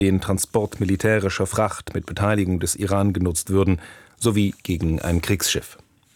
den Transport militärischer Fracht mit Beteiligung des Iran genutzt würden, sowie gegen ein Kriegsschiff.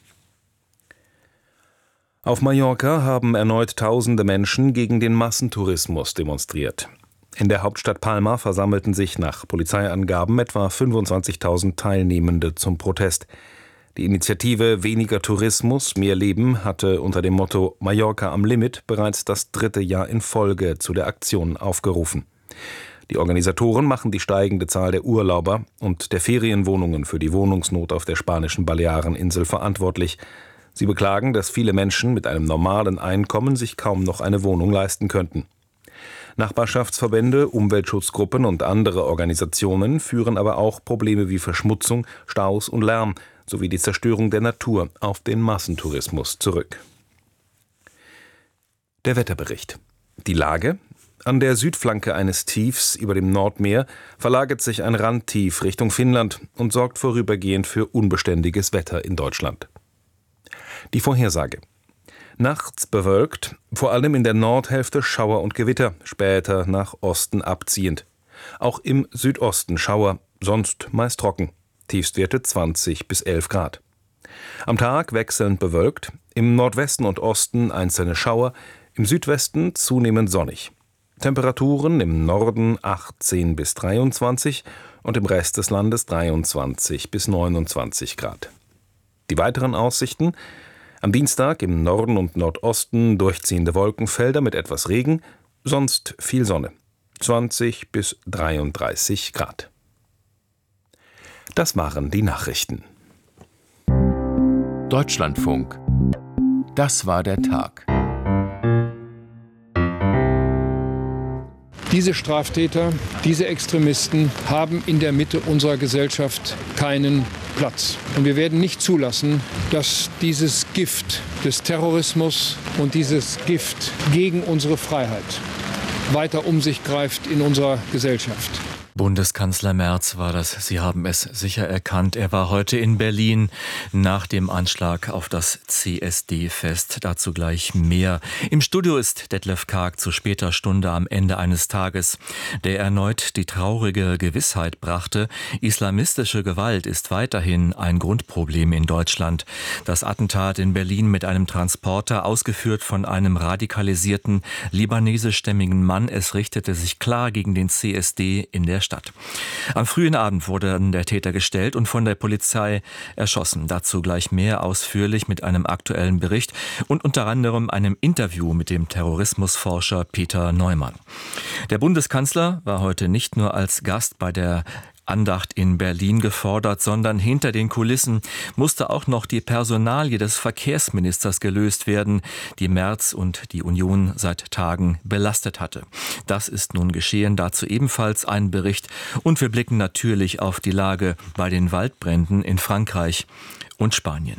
Auf Mallorca haben erneut tausende Menschen gegen den Massentourismus demonstriert. In der Hauptstadt Palma versammelten sich nach Polizeiangaben etwa 25.000 Teilnehmende zum Protest. Die Initiative Weniger Tourismus, mehr Leben hatte unter dem Motto Mallorca am Limit bereits das 3. Jahr in Folge zu der Aktion aufgerufen. Die Organisatoren machen die steigende Zahl der Urlauber und der Ferienwohnungen für die Wohnungsnot auf der spanischen Baleareninsel verantwortlich. Sie beklagen, dass viele Menschen mit einem normalen Einkommen sich kaum noch eine Wohnung leisten könnten. Nachbarschaftsverbände, Umweltschutzgruppen und andere Organisationen führen aber auch Probleme wie Verschmutzung, Staus und Lärm sowie die Zerstörung der Natur auf den Massentourismus zurück. Der Wetterbericht. Die Lage: An der Südflanke eines Tiefs über dem Nordmeer verlagert sich ein Randtief Richtung Finnland und sorgt vorübergehend für unbeständiges Wetter in Deutschland. Die Vorhersage: Nachts bewölkt, vor allem in der Nordhälfte Schauer und Gewitter, später nach Osten abziehend. Auch im Südosten Schauer, sonst meist trocken. Tiefstwerte 20 bis 11 Grad. Am Tag wechselnd bewölkt, im Nordwesten und Osten einzelne Schauer, im Südwesten zunehmend sonnig. Temperaturen im Norden 18 bis 23 und im Rest des Landes 23 bis 29 Grad. Die weiteren Aussichten: Am Dienstag im Norden und Nordosten durchziehende Wolkenfelder mit etwas Regen, sonst viel Sonne. 20 bis 33 Grad. Das waren die Nachrichten. Deutschlandfunk. Das war der Tag. Diese Straftäter, diese Extremisten haben in der Mitte unserer Gesellschaft keinen Platz. Und wir werden nicht zulassen, dass dieses Gift des Terrorismus und dieses Gift gegen unsere Freiheit weiter um sich greift in unserer Gesellschaft. Bundeskanzler Merz war das. Sie haben es sicher erkannt. Er war heute in Berlin nach dem Anschlag auf das CSD-Fest. Dazu gleich mehr. Im Studio ist Detlef Karg zu später Stunde am Ende eines Tages, der erneut die traurige Gewissheit brachte: Islamistische Gewalt ist weiterhin ein Grundproblem in Deutschland. Das Attentat in Berlin mit einem Transporter, ausgeführt von einem radikalisierten libanesischstämmigen Mann, es richtete sich klar gegen den CSD in der Stadt. Am frühen Abend wurde dann der Täter gestellt und von der Polizei erschossen. Dazu gleich mehr ausführlich mit einem aktuellen Bericht und unter anderem einem Interview mit dem Terrorismusforscher Peter Neumann. Der Bundeskanzler war heute nicht nur als Gast bei der Andacht in Berlin gefordert, sondern hinter den Kulissen musste auch noch die Personalie des Verkehrsministers gelöst werden, die Merz und die Union seit Tagen belastet hatte. Das ist nun geschehen, dazu ebenfalls ein Bericht, und wir blicken natürlich auf die Lage bei den Waldbränden in Frankreich und Spanien.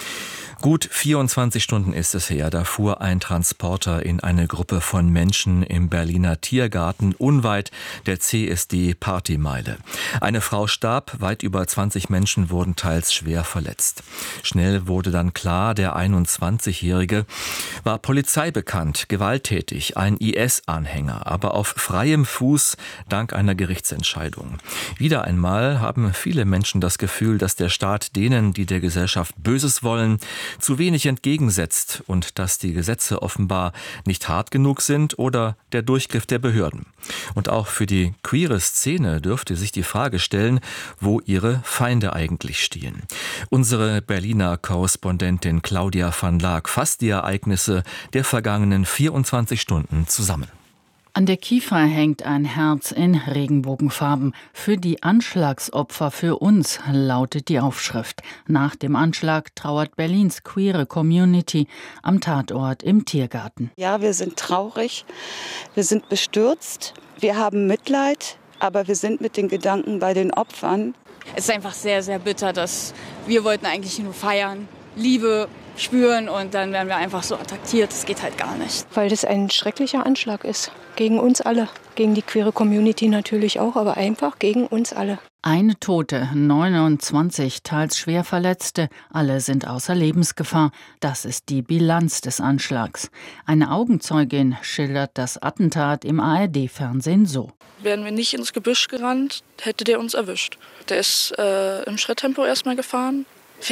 Gut 24 Stunden ist es her, da fuhr ein Transporter in eine Gruppe von Menschen im Berliner Tiergarten unweit der CSD-Partymeile. Eine Frau starb, weit über 20 Menschen wurden teils schwer verletzt. Schnell wurde dann klar, der 21-Jährige war polizeibekannt, gewalttätig, ein IS-Anhänger, aber auf freiem Fuß dank einer Gerichtsentscheidung. Wieder einmal haben viele Menschen das Gefühl, dass der Staat denen, die der Gesellschaft Böses wollen, zu wenig entgegensetzt und dass die Gesetze offenbar nicht hart genug sind oder der Durchgriff der Behörden. Und auch für die queere Szene dürfte sich die Frage stellen, wo ihre Feinde eigentlich stehen. Unsere Berliner Korrespondentin Claudia van Laak fasst die Ereignisse der vergangenen 24 Stunden zusammen. An der Kiefer hängt ein Herz in Regenbogenfarben. Für die Anschlagsopfer, für uns, lautet die Aufschrift. Nach dem Anschlag trauert Berlins queere Community am Tatort im Tiergarten. Ja, wir sind traurig, wir sind bestürzt, wir haben Mitleid, aber wir sind mit den Gedanken bei den Opfern. Es ist einfach sehr, sehr bitter, dass wir wollten eigentlich nur feiern, Liebe spüren und dann werden wir einfach so attackiert. Das geht halt gar nicht. Weil das ein schrecklicher Anschlag ist. Gegen uns alle. Gegen die queere Community natürlich auch, aber einfach gegen uns alle. Eine Tote, 29 teils schwer Verletzte, alle sind außer Lebensgefahr. Das ist die Bilanz des Anschlags. Eine Augenzeugin schildert das Attentat im ARD-Fernsehen so. Wären wir nicht ins Gebüsch gerannt, hätte der uns erwischt. Der ist im Schritttempo erstmal gefahren.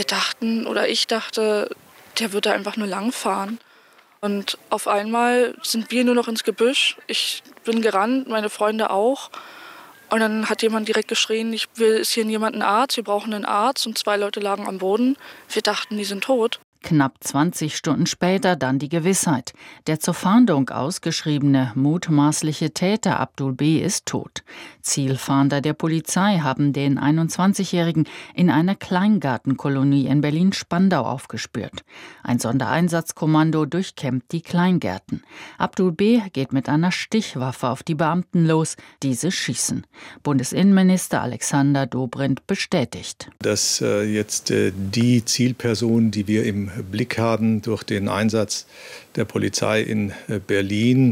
Ich dachte, der wird da einfach nur lang fahren. Und auf einmal sind wir nur noch ins Gebüsch. Ich bin gerannt, meine Freunde auch. Und dann hat jemand direkt geschrien, ist hier jemand ein Arzt? Wir brauchen einen Arzt. Und 2 Leute lagen am Boden. Wir dachten, die sind tot. Knapp 20 Stunden später dann die Gewissheit. Der zur Fahndung ausgeschriebene mutmaßliche Täter Abdul B. ist tot. Zielfahnder der Polizei haben den 21-Jährigen in einer Kleingartenkolonie in Berlin-Spandau aufgespürt. Ein Sondereinsatzkommando durchkämmt die Kleingärten. Abdul B. geht mit einer Stichwaffe auf die Beamten los. Diese schießen. Bundesinnenminister Alexander Dobrindt bestätigt. Dass jetzt die Zielperson, die wir im Blick haben durch den Einsatz der Polizei in Berlin,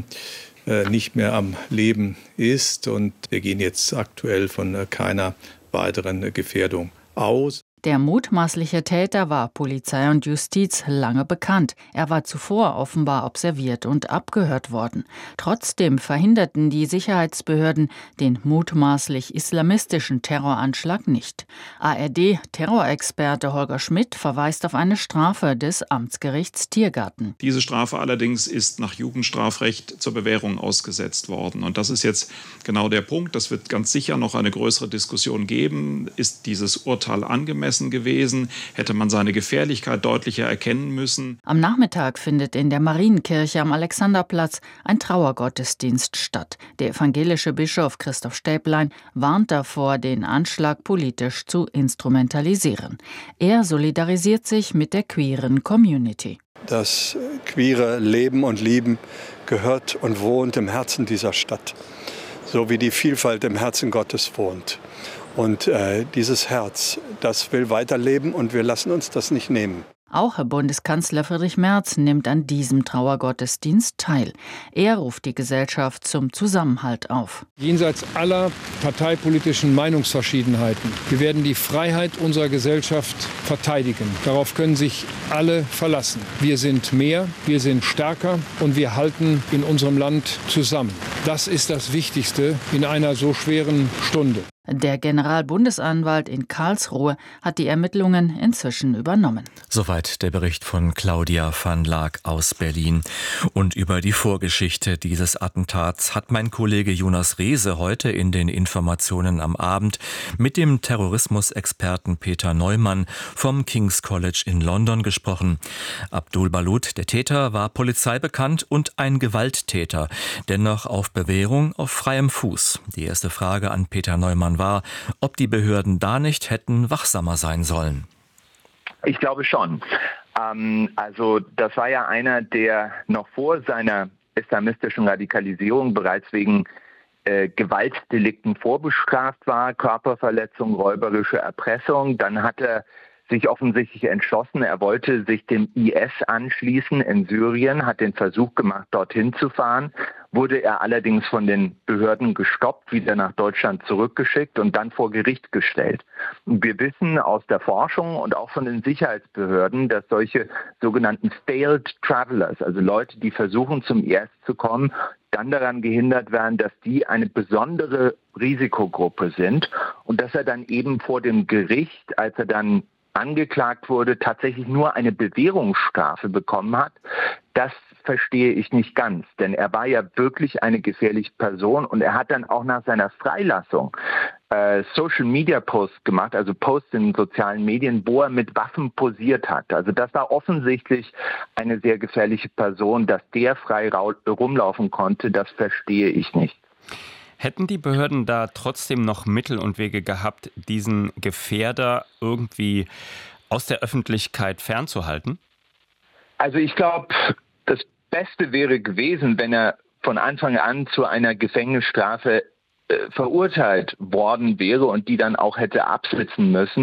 nicht mehr am Leben ist. Und wir gehen jetzt aktuell von keiner weiteren Gefährdung aus. Der mutmaßliche Täter war Polizei und Justiz lange bekannt. Er war zuvor offenbar observiert und abgehört worden. Trotzdem verhinderten die Sicherheitsbehörden den mutmaßlich islamistischen Terroranschlag nicht. ARD-Terrorexperte Holger Schmidt verweist auf eine Strafe des Amtsgerichts Tiergarten. Diese Strafe allerdings ist nach Jugendstrafrecht zur Bewährung ausgesetzt worden. Und das ist jetzt genau der Punkt. Das wird ganz sicher noch eine größere Diskussion geben. Ist dieses Urteil angemessen gewesen? Hätte man seine Gefährlichkeit deutlicher erkennen müssen? Am Nachmittag findet in der Marienkirche am Alexanderplatz ein Trauergottesdienst statt. Der evangelische Bischof Christoph Stäblein warnt davor, den Anschlag politisch zu instrumentalisieren. Er solidarisiert sich mit der queeren Community. Das queere Leben und Lieben gehört und wohnt im Herzen dieser Stadt, so wie die Vielfalt im Herzen Gottes wohnt. Und dieses Herz, das will weiterleben und wir lassen uns das nicht nehmen. Auch Bundeskanzler Friedrich Merz nimmt an diesem Trauergottesdienst teil. Er ruft die Gesellschaft zum Zusammenhalt auf. Jenseits aller parteipolitischen Meinungsverschiedenheiten. Wir werden die Freiheit unserer Gesellschaft verteidigen. Darauf können sich alle verlassen. Wir sind mehr, wir sind stärker und wir halten in unserem Land zusammen. Das ist das Wichtigste in einer so schweren Stunde. Der Generalbundesanwalt in Karlsruhe hat die Ermittlungen inzwischen übernommen. Soweit der Bericht von Claudia van Laak aus Berlin. Und über die Vorgeschichte dieses Attentats hat mein Kollege Jonas Rehse heute in den Informationen am Abend mit dem Terrorismusexperten Peter Neumann vom King's College in London gesprochen. Abdul Balut, der Täter, war polizeibekannt und ein Gewalttäter, dennoch auf Bewährung auf freiem Fuß. Die erste Frage an Peter Neumann war, ob die Behörden da nicht hätten wachsamer sein sollen. Ich glaube schon. Also das war ja einer, der noch vor seiner islamistischen Radikalisierung bereits wegen Gewaltdelikten vorbestraft war, Körperverletzung, räuberische Erpressung. Dann hat er sich offensichtlich entschlossen, er wollte sich dem IS anschließen in Syrien, hat den Versuch gemacht, dorthin zu fahren, wurde er allerdings von den Behörden gestoppt, wieder nach Deutschland zurückgeschickt und dann vor Gericht gestellt. Und wir wissen aus der Forschung und auch von den Sicherheitsbehörden, dass solche sogenannten Failed Travelers, also Leute, die versuchen zum IS zu kommen, dann daran gehindert werden, dass die eine besondere Risikogruppe sind und dass er dann eben vor dem Gericht, als er dann angeklagt wurde, tatsächlich nur eine Bewährungsstrafe bekommen hat. Das verstehe ich nicht ganz, denn er war ja wirklich eine gefährliche Person und er hat dann auch nach seiner Freilassung Social-Media-Posts gemacht, also Posts in sozialen Medien, wo er mit Waffen posiert hat. Also das war offensichtlich eine sehr gefährliche Person, dass der frei rumlaufen konnte, das verstehe ich nicht. Hätten die Behörden da trotzdem noch Mittel und Wege gehabt, diesen Gefährder irgendwie aus der Öffentlichkeit fernzuhalten? Also ich glaube, das Beste wäre gewesen, wenn er von Anfang an zu einer Gefängnisstrafe verurteilt worden wäre und die dann auch hätte absitzen müssen,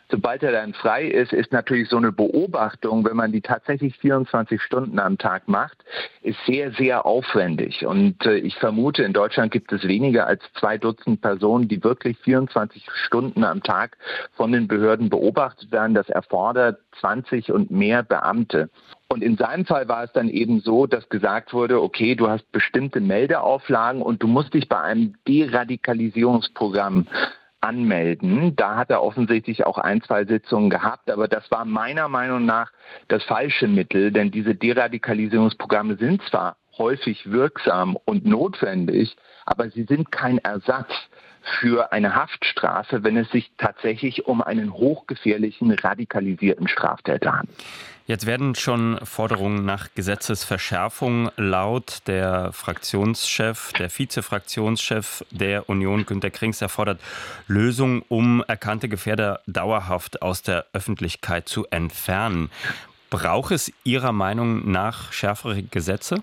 Sobald er dann frei ist, ist natürlich so eine Beobachtung, wenn man die tatsächlich 24 Stunden am Tag macht, ist sehr, sehr aufwendig. Und ich vermute, in Deutschland gibt es weniger als 2 Dutzend Personen, die wirklich 24 Stunden am Tag von den Behörden beobachtet werden. Das erfordert 20 und mehr Beamte. Und in seinem Fall war es dann eben so, dass gesagt wurde, okay, du hast bestimmte Meldeauflagen und du musst dich bei einem Deradikalisierungsprogramm anmelden. Da hat er offensichtlich auch 1-2 Sitzungen gehabt, aber das war meiner Meinung nach das falsche Mittel, denn diese Deradikalisierungsprogramme sind zwar häufig wirksam und notwendig, aber sie sind kein Ersatz für eine Haftstrafe, wenn es sich tatsächlich um einen hochgefährlichen, radikalisierten Straftäter handelt. Jetzt werden schon Forderungen nach Gesetzesverschärfung laut. Der Fraktionschef, der Vizefraktionschef der Union, Günter Krings, erfordert Lösungen, um erkannte Gefährder dauerhaft aus der Öffentlichkeit zu entfernen. Braucht es Ihrer Meinung nach schärfere Gesetze?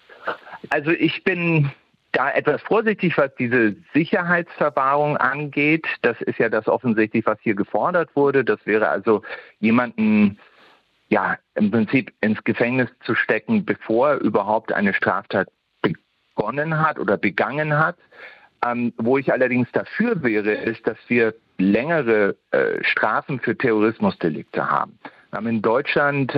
Also ich bin da etwas vorsichtig, was diese Sicherheitsverwahrung angeht. Das ist ja das offensichtlich, was hier gefordert wurde. Das wäre also jemanden im Prinzip ins Gefängnis zu stecken, bevor er überhaupt eine Straftat begonnen hat oder begangen hat. Wo ich allerdings dafür wäre, ist, dass wir längere Strafen für Terrorismusdelikte haben. Wir haben in Deutschland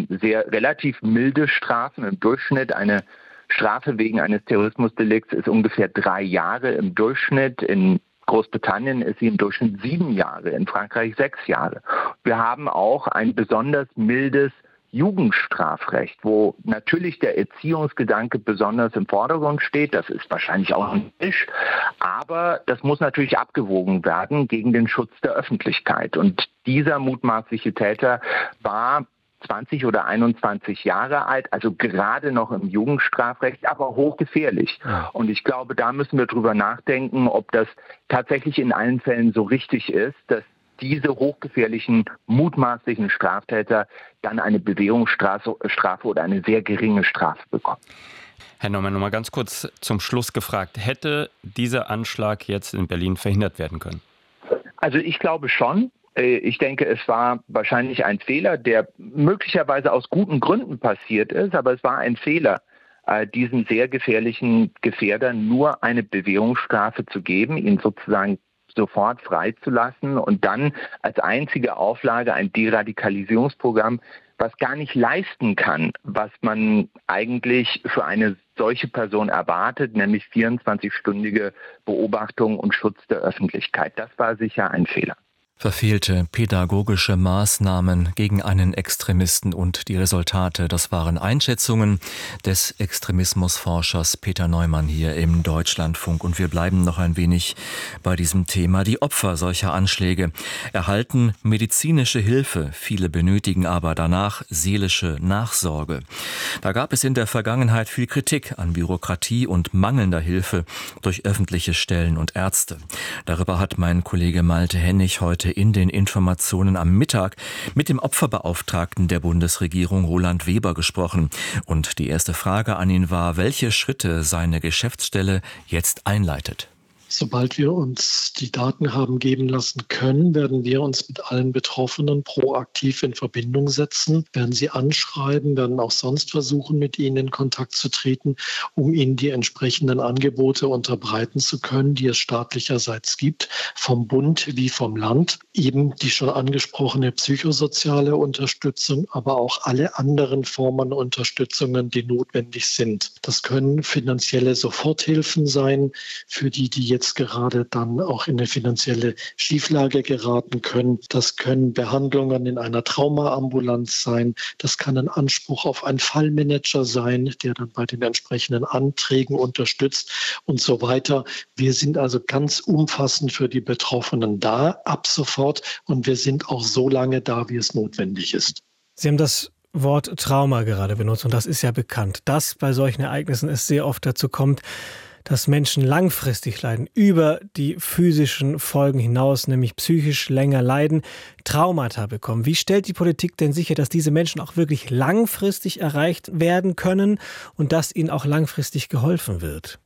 relativ milde Strafen. Im Durchschnitt eine Strafe wegen eines Terrorismusdelikts ist ungefähr 3 Jahre im Durchschnitt. In Großbritannien ist sie im Durchschnitt 7 Jahre, in Frankreich 6 Jahre. Wir haben auch ein besonders mildes Jugendstrafrecht, wo natürlich der Erziehungsgedanke besonders im Vordergrund steht. Das ist wahrscheinlich auch ein Tisch, aber das muss natürlich abgewogen werden gegen den Schutz der Öffentlichkeit. Und dieser mutmaßliche Täter war 20 oder 21 Jahre alt, also gerade noch im Jugendstrafrecht, aber hochgefährlich. Und ich glaube, da müssen wir drüber nachdenken, ob das tatsächlich in allen Fällen so richtig ist, dass diese hochgefährlichen, mutmaßlichen Straftäter dann eine Bewährungsstrafe oder eine sehr geringe Strafe bekommen. Herr Neumann, noch mal ganz kurz zum Schluss gefragt. Hätte dieser Anschlag jetzt in Berlin verhindert werden können? Also ich glaube schon. Ich denke, es war wahrscheinlich ein Fehler, der möglicherweise aus guten Gründen passiert ist, aber es war ein Fehler, diesen sehr gefährlichen Gefährdern nur eine Bewährungsstrafe zu geben, ihn sozusagen sofort freizulassen und dann als einzige Auflage ein Deradikalisierungsprogramm, was gar nicht leisten kann, was man eigentlich für eine solche Person erwartet, nämlich 24-stündige Beobachtung und Schutz der Öffentlichkeit. Das war sicher ein Fehler. Verfehlte pädagogische Maßnahmen gegen einen Extremisten und die Resultate, das waren Einschätzungen des Extremismusforschers Peter Neumann hier im Deutschlandfunk. Und wir bleiben noch ein wenig bei diesem Thema. Die Opfer solcher Anschläge erhalten medizinische Hilfe, viele benötigen aber danach seelische Nachsorge. Da gab es in der Vergangenheit viel Kritik an Bürokratie und mangelnder Hilfe durch öffentliche Stellen und Ärzte. Darüber hat mein Kollege Malte Hennig heute in den Informationen am Mittag mit dem Opferbeauftragten der Bundesregierung Roland Weber gesprochen. Und die erste Frage an ihn war, welche Schritte seine Geschäftsstelle jetzt einleitet. Sobald wir uns die Daten haben geben lassen können, werden wir uns mit allen Betroffenen proaktiv in Verbindung setzen, werden sie anschreiben, werden auch sonst versuchen, mit ihnen in Kontakt zu treten, um ihnen die entsprechenden Angebote unterbreiten zu können, die es staatlicherseits gibt, vom Bund wie vom Land. Eben die schon angesprochene psychosoziale Unterstützung, aber auch alle anderen Formen der Unterstützungen, die notwendig sind. Das können finanzielle Soforthilfen sein, für die jetzt gerade dann auch in eine finanzielle Schieflage geraten können. Das können Behandlungen in einer Traumaambulanz sein. Das kann ein Anspruch auf einen Fallmanager sein, der dann bei den entsprechenden Anträgen unterstützt und so weiter. Wir sind also ganz umfassend für die Betroffenen da, ab sofort. Und wir sind auch so lange da, wie es notwendig ist. Sie haben das Wort Trauma gerade benutzt und das ist ja bekannt, dass bei solchen Ereignissen es sehr oft dazu kommt, dass Menschen langfristig leiden, über die physischen Folgen hinaus, nämlich psychisch länger leiden, Traumata bekommen. Wie stellt die Politik denn sicher, dass diese Menschen auch wirklich langfristig erreicht werden können und dass ihnen auch langfristig geholfen wird?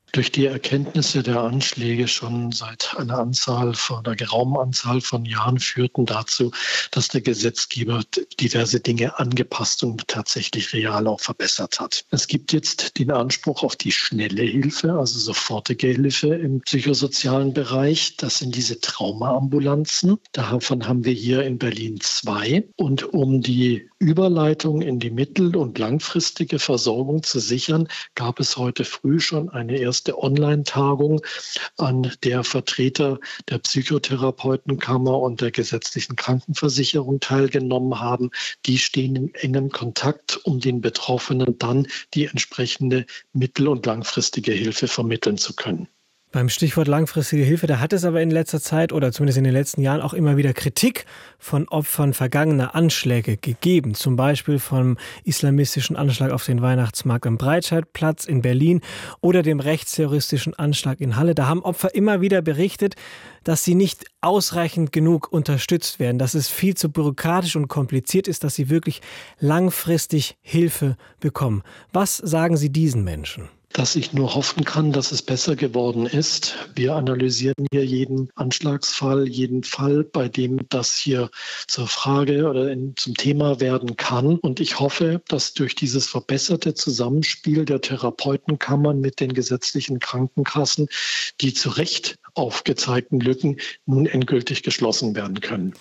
Durch die Erkenntnisse der Anschläge schon seit einer geraumen Anzahl von Jahren führten dazu, dass der Gesetzgeber diverse Dinge angepasst und tatsächlich real auch verbessert hat. Es gibt jetzt den Anspruch auf die schnelle Hilfe, also sofortige Hilfe im psychosozialen Bereich. Das sind diese Traumaambulanzen. Davon haben wir hier in Berlin 2. Und um die Überleitung in die mittel- und langfristige Versorgung zu sichern, gab es heute früh schon eine erste Online-Tagung, an der Vertreter der Psychotherapeutenkammer und der gesetzlichen Krankenversicherung teilgenommen haben. Die stehen in engem Kontakt, um den Betroffenen dann die entsprechende mittel- und langfristige Hilfe vermitteln zu können. Beim Stichwort langfristige Hilfe, da hat es aber in letzter Zeit oder zumindest in den letzten Jahren auch immer wieder Kritik von Opfern vergangener Anschläge gegeben. Zum Beispiel vom islamistischen Anschlag auf den Weihnachtsmarkt am Breitscheidplatz in Berlin oder dem rechtsterroristischen Anschlag in Halle. Da haben Opfer immer wieder berichtet, dass sie nicht ausreichend genug unterstützt werden, dass es viel zu bürokratisch und kompliziert ist, dass sie wirklich langfristig Hilfe bekommen. Was sagen Sie diesen Menschen? Dass ich nur hoffen kann, dass es besser geworden ist. Wir analysieren hier jeden Anschlagsfall, jeden Fall, bei dem das hier zur Frage oder zum Thema werden kann. Und ich hoffe, dass durch dieses verbesserte Zusammenspiel der Therapeutenkammern mit den gesetzlichen Krankenkassen die zu Recht aufgezeigten Lücken nun endgültig geschlossen werden können.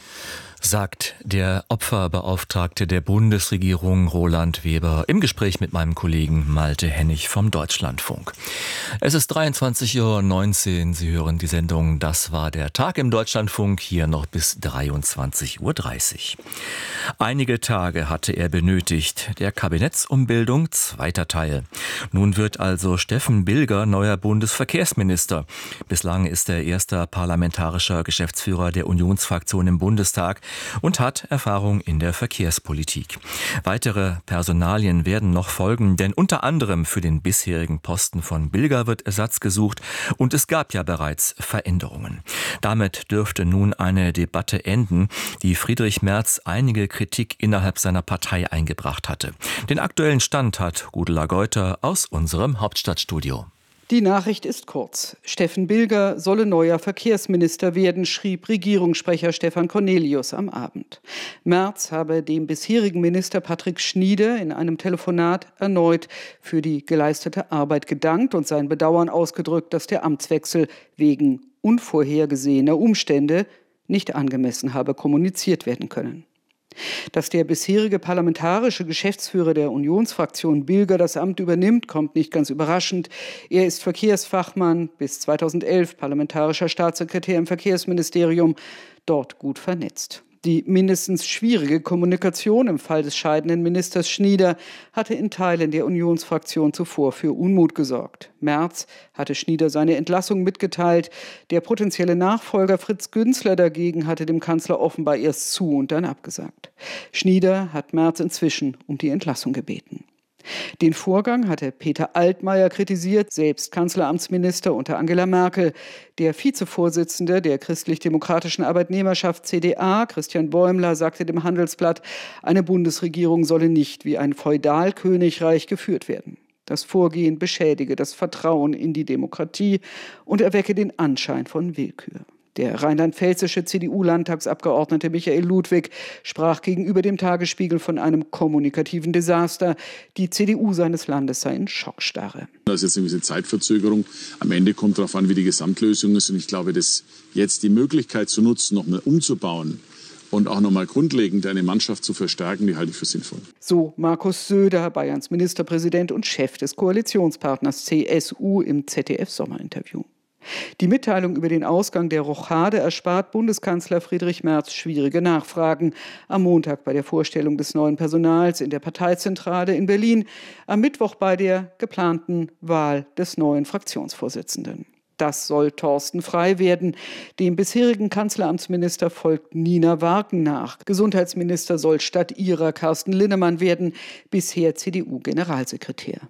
Sagt der Opferbeauftragte der Bundesregierung Roland Weber im Gespräch mit meinem Kollegen Malte Hennig vom Deutschlandfunk. Es ist 23:19 Uhr. Sie hören die Sendung Das war der Tag im Deutschlandfunk, hier noch bis 23:30 Uhr. Einige Tage hatte er benötigt, der Kabinettsumbildung, zweiter Teil. Nun wird also Steffen Bilger neuer Bundesverkehrsminister. Bislang ist er erster parlamentarischer Geschäftsführer der Unionsfraktion im Bundestag und hat Erfahrung in der Verkehrspolitik. Weitere Personalien werden noch folgen, denn unter anderem für den bisherigen Posten von Bilger wird Ersatz gesucht und es gab ja bereits Veränderungen. Damit dürfte nun eine Debatte enden, die Friedrich Merz einige Kritik innerhalb seiner Partei eingebracht hatte. Den aktuellen Stand hat Gudula Geuter aus unserem Hauptstadtstudio. Die Nachricht ist kurz. Steffen Bilger solle neuer Verkehrsminister werden, schrieb Regierungssprecher Stefan Cornelius am Abend. Merz habe dem bisherigen Minister Patrick Schnieder in einem Telefonat erneut für die geleistete Arbeit gedankt und sein Bedauern ausgedrückt, dass der Amtswechsel wegen unvorhergesehener Umstände nicht angemessen habe kommuniziert werden können. Dass der bisherige parlamentarische Geschäftsführer der Unionsfraktion Bilger das Amt übernimmt, kommt nicht ganz überraschend. Er ist Verkehrsfachmann, bis 2011 parlamentarischer Staatssekretär im Verkehrsministerium, dort gut vernetzt. Die mindestens schwierige Kommunikation im Fall des scheidenden Ministers Schnieder hatte in Teilen der Unionsfraktion zuvor für Unmut gesorgt. Merz hatte Schnieder seine Entlassung mitgeteilt. Der potenzielle Nachfolger Fritz Günzler dagegen hatte dem Kanzler offenbar erst zu und dann abgesagt. Schnieder hat Merz inzwischen um die Entlassung gebeten. Den Vorgang hatte Peter Altmaier kritisiert, selbst Kanzleramtsminister unter Angela Merkel. Der Vizevorsitzende der christlich-demokratischen Arbeitnehmerschaft CDA, Christian Bäumler, sagte dem Handelsblatt, eine Bundesregierung solle nicht wie ein Feudalkönigreich geführt werden. Das Vorgehen beschädige das Vertrauen in die Demokratie und erwecke den Anschein von Willkür. Der rheinland-pfälzische CDU-Landtagsabgeordnete Michael Ludwig sprach gegenüber dem Tagesspiegel von einem kommunikativen Desaster. Die CDU seines Landes sei in Schockstarre. Da ist jetzt eine gewisse Zeitverzögerung. Am Ende kommt darauf an, wie die Gesamtlösung ist. Und ich glaube, dass jetzt die Möglichkeit zu nutzen, nochmal umzubauen und auch nochmal grundlegend eine Mannschaft zu verstärken, die halte ich für sinnvoll. So Markus Söder, Bayerns Ministerpräsident und Chef des Koalitionspartners CSU im ZDF-Sommerinterview. Die Mitteilung über den Ausgang der Rochade erspart Bundeskanzler Friedrich Merz schwierige Nachfragen. Am Montag bei der Vorstellung des neuen Personals in der Parteizentrale in Berlin, am Mittwoch bei der geplanten Wahl des neuen Fraktionsvorsitzenden. Das soll Thorsten Frey werden. Dem bisherigen Kanzleramtsminister folgt Nina Warken nach. Gesundheitsminister soll statt ihrer Carsten Linnemann werden, bisher CDU-Generalsekretär.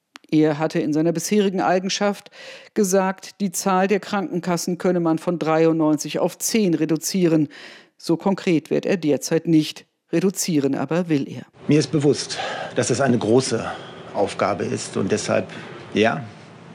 Er hatte in seiner bisherigen Eigenschaft gesagt, die Zahl der Krankenkassen könne man von 93 auf 10 reduzieren. So konkret wird er derzeit nicht. Reduzieren aber will er. Mir ist bewusst, dass das eine große Aufgabe ist und deshalb, ja,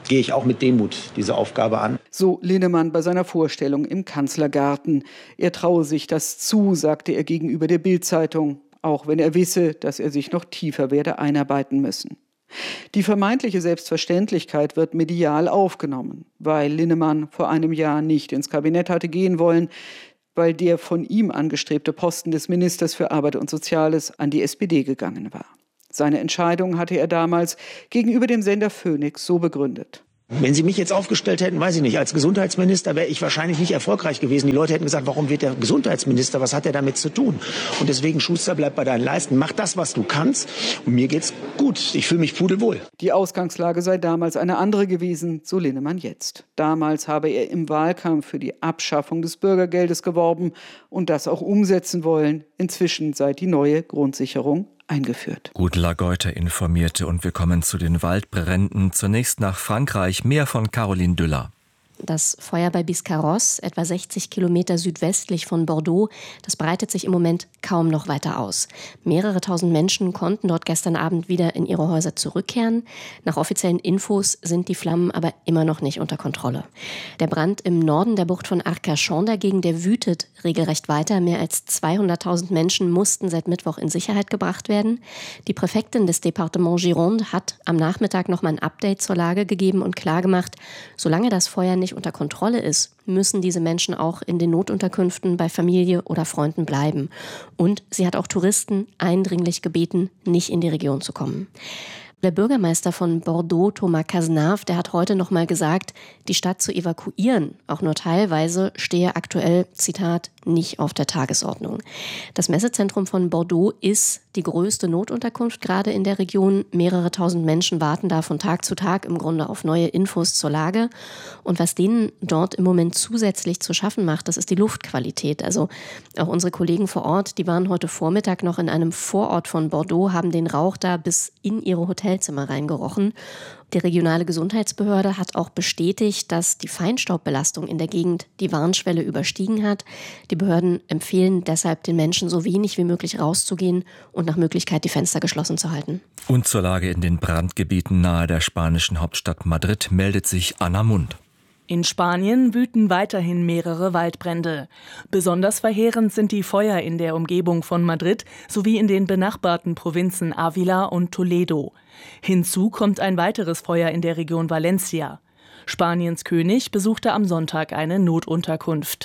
gehe ich auch mit Demut diese Aufgabe an. So Linnemann bei seiner Vorstellung im Kanzlergarten. Er traue sich das zu, sagte er gegenüber der Bild-Zeitung, auch wenn er wisse, dass er sich noch tiefer werde einarbeiten müssen. Die vermeintliche Selbstverständlichkeit wird medial aufgenommen, weil Linnemann vor einem Jahr nicht ins Kabinett hatte gehen wollen, weil der von ihm angestrebte Posten des Ministers für Arbeit und Soziales an die SPD gegangen war. Seine Entscheidung hatte er damals gegenüber dem Sender Phoenix so begründet. Wenn Sie mich jetzt aufgestellt hätten, weiß ich nicht, als Gesundheitsminister wäre ich wahrscheinlich nicht erfolgreich gewesen. Die Leute hätten gesagt, warum wird der Gesundheitsminister, was hat er damit zu tun? Und deswegen, Schuster, bleib bei deinen Leisten, mach das, was du kannst. Und mir geht's gut, ich fühle mich pudelwohl. Die Ausgangslage sei damals eine andere gewesen, so Linnemann jetzt. Damals habe er im Wahlkampf für die Abschaffung des Bürgergeldes geworben und das auch umsetzen wollen. Inzwischen sei die neue Grundsicherung eingeführt. Gudela Geuter informierte und wir kommen zu den Waldbränden. Zunächst nach Frankreich, mehr von Caroline Düller. Das Feuer bei Biscarrosse, etwa 60 Kilometer südwestlich von Bordeaux, das breitet sich im Moment kaum noch weiter aus. Mehrere tausend Menschen konnten dort gestern Abend wieder in ihre Häuser zurückkehren. Nach offiziellen Infos sind die Flammen aber immer noch nicht unter Kontrolle. Der Brand im Norden der Bucht von Arcachon dagegen, der wütet regelrecht weiter. Mehr als 200.000 Menschen mussten seit Mittwoch in Sicherheit gebracht werden. Die Präfektin des Departements Gironde hat am Nachmittag noch mal ein Update zur Lage gegeben und klargemacht, solange das Feuer nicht unter Kontrolle ist, müssen diese Menschen auch in den Notunterkünften bei Familie oder Freunden bleiben. Und sie hat auch Touristen eindringlich gebeten, nicht in die Region zu kommen. Der Bürgermeister von Bordeaux, Thomas Cazenave, der hat heute noch mal gesagt, die Stadt zu evakuieren, auch nur teilweise, stehe aktuell, Zitat, nicht auf der Tagesordnung. Das Messezentrum von Bordeaux ist die größte Notunterkunft gerade in der Region. Mehrere tausend Menschen warten da von Tag zu Tag im Grunde auf neue Infos zur Lage. Und was denen dort im Moment zusätzlich zu schaffen macht, das ist die Luftqualität. Also auch unsere Kollegen vor Ort, die waren heute Vormittag noch in einem Vorort von Bordeaux, haben den Rauch da bis in ihre Hotelzimmer reingerochen. Die regionale Gesundheitsbehörde hat auch bestätigt, dass die Feinstaubbelastung in der Gegend die Warnschwelle überstiegen hat. Die Behörden empfehlen deshalb den Menschen so wenig wie möglich rauszugehen und nach Möglichkeit die Fenster geschlossen zu halten. Und zur Lage in den Brandgebieten nahe der spanischen Hauptstadt Madrid meldet sich Anna Mund. In Spanien wüten weiterhin mehrere Waldbrände. Besonders verheerend sind die Feuer in der Umgebung von Madrid sowie in den benachbarten Provinzen Ávila und Toledo. Hinzu kommt ein weiteres Feuer in der Region Valencia. Spaniens König besuchte am Sonntag eine Notunterkunft.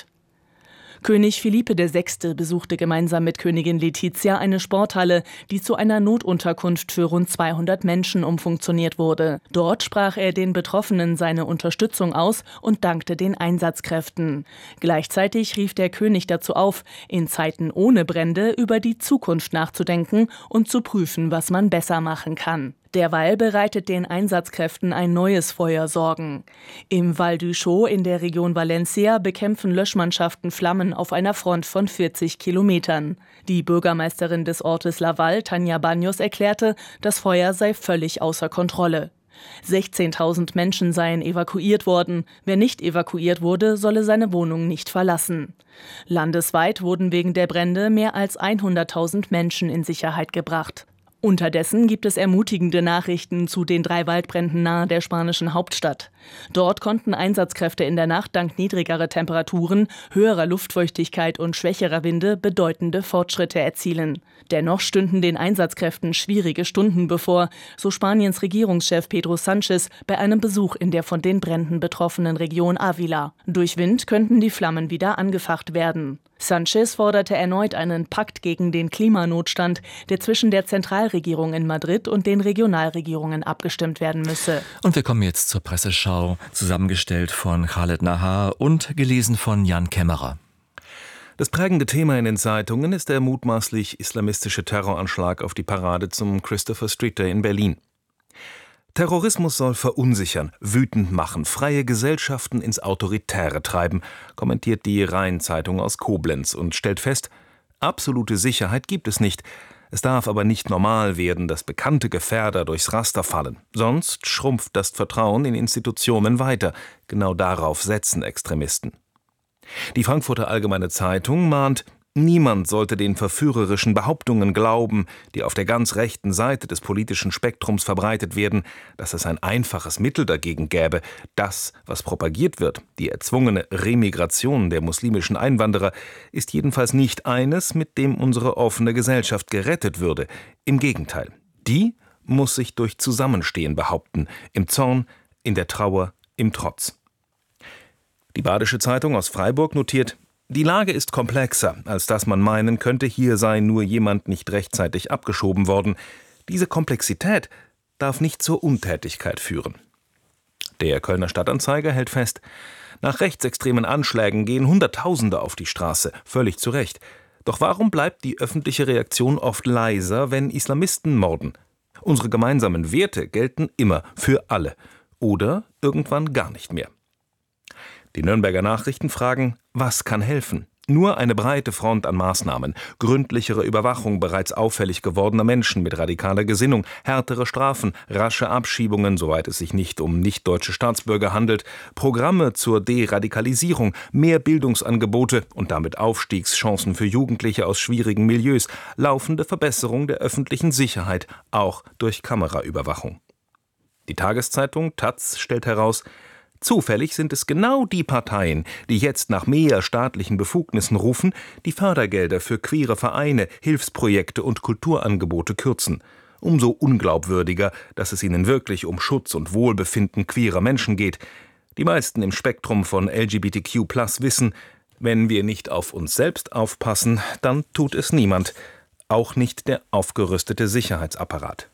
König Felipe VI. Besuchte gemeinsam mit Königin Letizia eine Sporthalle, die zu einer Notunterkunft für rund 200 Menschen umfunktioniert wurde. Dort sprach er den Betroffenen seine Unterstützung aus und dankte den Einsatzkräften. Gleichzeitig rief der König dazu auf, in Zeiten ohne Brände über die Zukunft nachzudenken und zu prüfen, was man besser machen kann. Derweil bereitet den Einsatzkräften ein neues Feuer Sorgen. Im Val d'Uixó in der Region Valencia bekämpfen Löschmannschaften Flammen auf einer Front von 40 Kilometern. Die Bürgermeisterin des Ortes Laval, Tania Baños, erklärte, das Feuer sei völlig außer Kontrolle. 16.000 Menschen seien evakuiert worden. Wer nicht evakuiert wurde, solle seine Wohnung nicht verlassen. Landesweit wurden wegen der Brände mehr als 100.000 Menschen in Sicherheit gebracht. Unterdessen gibt es ermutigende Nachrichten zu den 3 Waldbränden nahe der spanischen Hauptstadt. Dort konnten Einsatzkräfte in der Nacht dank niedrigerer Temperaturen, höherer Luftfeuchtigkeit und schwächerer Winde bedeutende Fortschritte erzielen. Dennoch stünden den Einsatzkräften schwierige Stunden bevor, so Spaniens Regierungschef Pedro Sánchez bei einem Besuch in der von den Bränden betroffenen Region Ávila. Durch Wind könnten die Flammen wieder angefacht werden. Sánchez forderte erneut einen Pakt gegen den Klimanotstand, der zwischen der Zentralregierung in Madrid und den Regionalregierungen abgestimmt werden müsse. Und wir kommen jetzt zur Presseschau, zusammengestellt von Khaled Nahar und gelesen von Jan Kämmerer. Das prägende Thema in den Zeitungen ist der mutmaßlich islamistische Terroranschlag auf die Parade zum Christopher Street Day in Berlin. Terrorismus soll verunsichern, wütend machen, freie Gesellschaften ins Autoritäre treiben, kommentiert die Rhein-Zeitung aus Koblenz und stellt fest, absolute Sicherheit gibt es nicht. Es darf aber nicht normal werden, dass bekannte Gefährder durchs Raster fallen. Sonst schrumpft das Vertrauen in Institutionen weiter. Genau darauf setzen Extremisten. Die Frankfurter Allgemeine Zeitung mahnt, Niemand sollte den verführerischen Behauptungen glauben, die auf der ganz rechten Seite des politischen Spektrums verbreitet werden, dass es ein einfaches Mittel dagegen gäbe. Das, was propagiert wird, die erzwungene Remigration der muslimischen Einwanderer, ist jedenfalls nicht eines, mit dem unsere offene Gesellschaft gerettet würde. Im Gegenteil, die muss sich durch Zusammenstehen behaupten, im Zorn, in der Trauer, im Trotz. Die Badische Zeitung aus Freiburg notiert: Die Lage ist komplexer, als dass man meinen könnte, hier sei nur jemand nicht rechtzeitig abgeschoben worden. Diese Komplexität darf nicht zur Untätigkeit führen. Der Kölner Stadtanzeiger hält fest: Nach rechtsextremen Anschlägen gehen Hunderttausende auf die Straße, völlig zu Recht. Doch warum bleibt die öffentliche Reaktion oft leiser, wenn Islamisten morden? Unsere gemeinsamen Werte gelten immer für alle oder irgendwann gar nicht mehr. Die Nürnberger Nachrichten fragen: Was kann helfen? Nur eine breite Front an Maßnahmen, gründlichere Überwachung bereits auffällig gewordener Menschen mit radikaler Gesinnung, härtere Strafen, rasche Abschiebungen, soweit es sich nicht um nicht-deutsche Staatsbürger handelt, Programme zur Deradikalisierung, mehr Bildungsangebote und damit Aufstiegschancen für Jugendliche aus schwierigen Milieus, laufende Verbesserung der öffentlichen Sicherheit, auch durch Kameraüberwachung. Die Tageszeitung taz stellt heraus: Zufällig sind es genau die Parteien, die jetzt nach mehr staatlichen Befugnissen rufen, die Fördergelder für queere Vereine, Hilfsprojekte und Kulturangebote kürzen. Umso unglaubwürdiger, dass es ihnen wirklich um Schutz und Wohlbefinden queerer Menschen geht. Die meisten im Spektrum von LGBTQ+ wissen, wenn wir nicht auf uns selbst aufpassen, dann tut es niemand, auch nicht der aufgerüstete Sicherheitsapparat.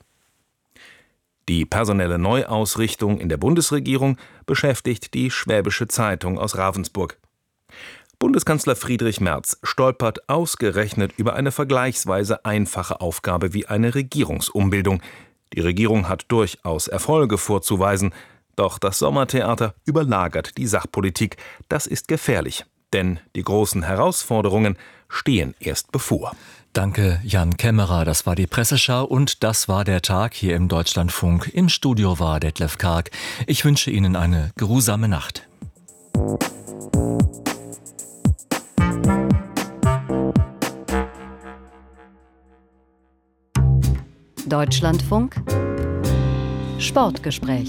Die personelle Neuausrichtung in der Bundesregierung beschäftigt die Schwäbische Zeitung aus Ravensburg. Bundeskanzler Friedrich Merz stolpert ausgerechnet über eine vergleichsweise einfache Aufgabe wie eine Regierungsumbildung. Die Regierung hat durchaus Erfolge vorzuweisen, doch das Sommertheater überlagert die Sachpolitik. Das ist gefährlich, denn die großen Herausforderungen stehen erst bevor. Danke, Jan Kämmerer. Das war die Presseschau und das war der Tag hier im Deutschlandfunk. Im Studio war Detlef Karg. Ich wünsche Ihnen eine geruhsame Nacht. Deutschlandfunk Sportgespräch.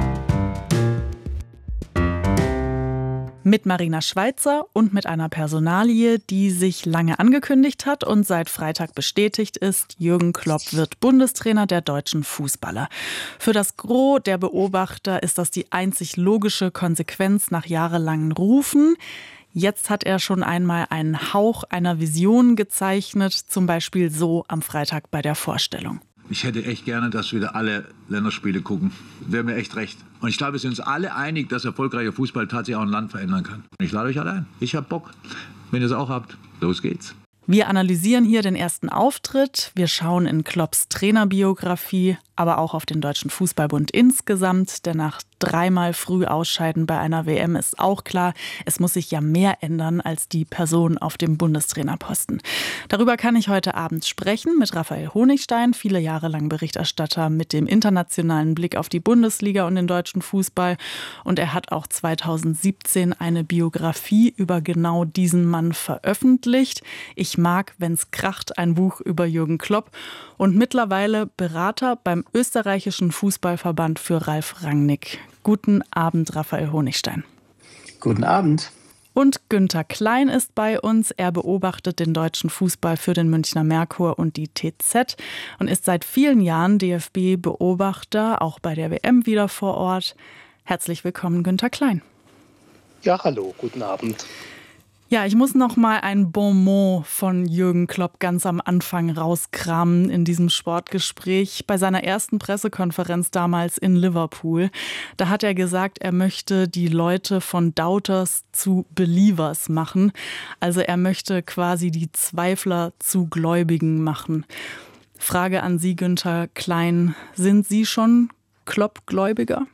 Mit Marina Schweizer und mit einer Personalie, die sich lange angekündigt hat und seit Freitag bestätigt ist: Jürgen Klopp wird Bundestrainer der deutschen Fußballer. Für das Gros der Beobachter ist das die einzig logische Konsequenz nach jahrelangen Rufen. Jetzt hat er schon einmal einen Hauch einer Vision gezeichnet, zum Beispiel so am Freitag bei der Vorstellung. Ich hätte echt gerne, dass wieder alle Länderspiele gucken. Wäre mir echt recht. Und ich glaube, wir sind uns alle einig, dass erfolgreicher Fußball tatsächlich auch ein Land verändern kann. Ich lade euch alle ein. Ich habe Bock. Wenn ihr es auch habt, los geht's. Wir analysieren hier den ersten Auftritt. Wir schauen in Klopps Trainerbiografie, aber auch auf den Deutschen Fußballbund insgesamt. Denn nach dreimal früh ausscheiden bei einer WM ist auch klar, es muss sich ja mehr ändern als die Person auf dem Bundestrainerposten. Darüber kann ich heute Abend sprechen mit Raphael Honigstein, viele Jahre lang Berichterstatter mit dem internationalen Blick auf die Bundesliga und den deutschen Fußball. Und er hat auch 2017 eine Biografie über genau diesen Mann veröffentlicht. Ich mag, wenn's kracht, ein Buch über Jürgen Klopp und mittlerweile Berater beim österreichischen Fußballverband für Ralf Rangnick. Guten Abend, Raphael Honigstein. Guten Abend. Und Günther Klein ist bei uns. Er beobachtet den deutschen Fußball für den Münchner Merkur und die TZ und ist seit vielen Jahren DFB-Beobachter, auch bei der WM wieder vor Ort. Herzlich willkommen, Günther Klein. Ja, hallo, guten Abend. Ja, ich muss noch mal ein Bonmot von Jürgen Klopp ganz am Anfang rauskramen in diesem Sportgespräch. Bei seiner ersten Pressekonferenz damals in Liverpool, da hat er gesagt, er möchte die Leute von Doubters zu Believers machen. Also er möchte quasi die Zweifler zu Gläubigen machen. Frage an Sie, Günther Klein, sind Sie schon Klopp-Gläubiger?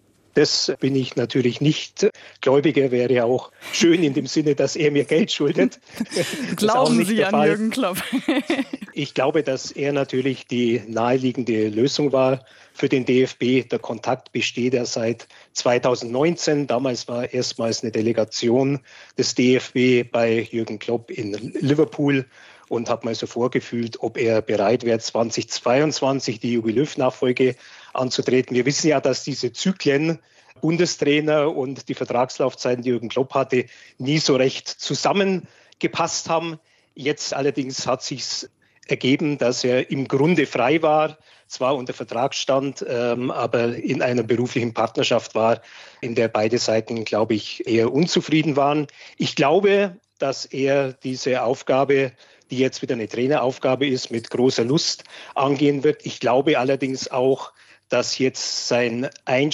Das bin ich natürlich nicht. Gläubiger wäre ja auch schön in dem Sinne, dass er mir Geld schuldet. Glauben Sie an Jürgen Klopp? Ich glaube, dass er natürlich die naheliegende Lösung war. für den DFB. Der Kontakt besteht ja seit 2019. Damals war erstmals eine Delegation des DFB bei Jürgen Klopp in Liverpool und habe mal so vorgefühlt, ob er bereit wäre, 2022 die Jogi Löw-Nachfolge anzutreten. Wir wissen ja, dass diese Zyklen, Bundestrainer und die Vertragslaufzeiten, die Jürgen Klopp hatte, nie so recht zusammengepasst haben. Jetzt allerdings hat sich's ergeben, dass er im Grunde frei war, zwar unter Vertrag stand, aber in einer beruflichen Partnerschaft war, in der beide Seiten, glaube ich, eher unzufrieden waren. Ich glaube, dass er diese Aufgabe, die jetzt wieder eine Traineraufgabe ist, mit großer Lust angehen wird. Ich glaube allerdings auch, dass jetzt seine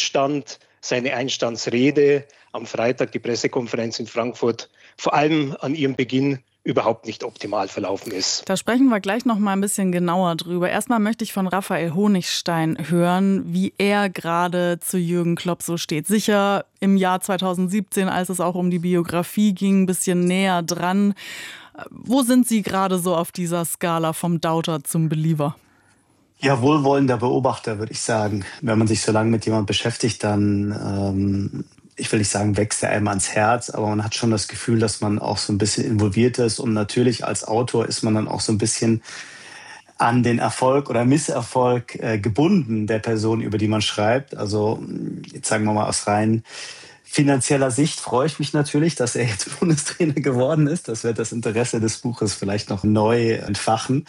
Einstandsrede am Freitag, die Pressekonferenz in Frankfurt, vor allem an ihrem Beginn überhaupt nicht optimal verlaufen ist. Da sprechen wir gleich noch mal ein bisschen genauer drüber. Erstmal möchte ich von Raphael Honigstein hören, wie er gerade zu Jürgen Klopp so steht. Sicher im Jahr 2017, als es auch um die Biografie ging, ein bisschen näher dran. Wo sind Sie gerade so auf dieser Skala vom Doubter zum Believer? Ja, wohlwollender Beobachter, würde ich sagen. Wenn man sich so lange mit jemandem beschäftigt, dann, ich will nicht sagen, wächst er einem ans Herz, aber man hat schon das Gefühl, dass man auch so ein bisschen involviert ist. Und natürlich als Autor ist man dann auch so ein bisschen an den Erfolg oder Misserfolg gebunden der Person, über die man schreibt. Also jetzt sagen wir mal aus rein finanzieller Sicht freue ich mich natürlich, dass er jetzt Bundestrainer geworden ist. Das wird das Interesse des Buches vielleicht noch neu entfachen.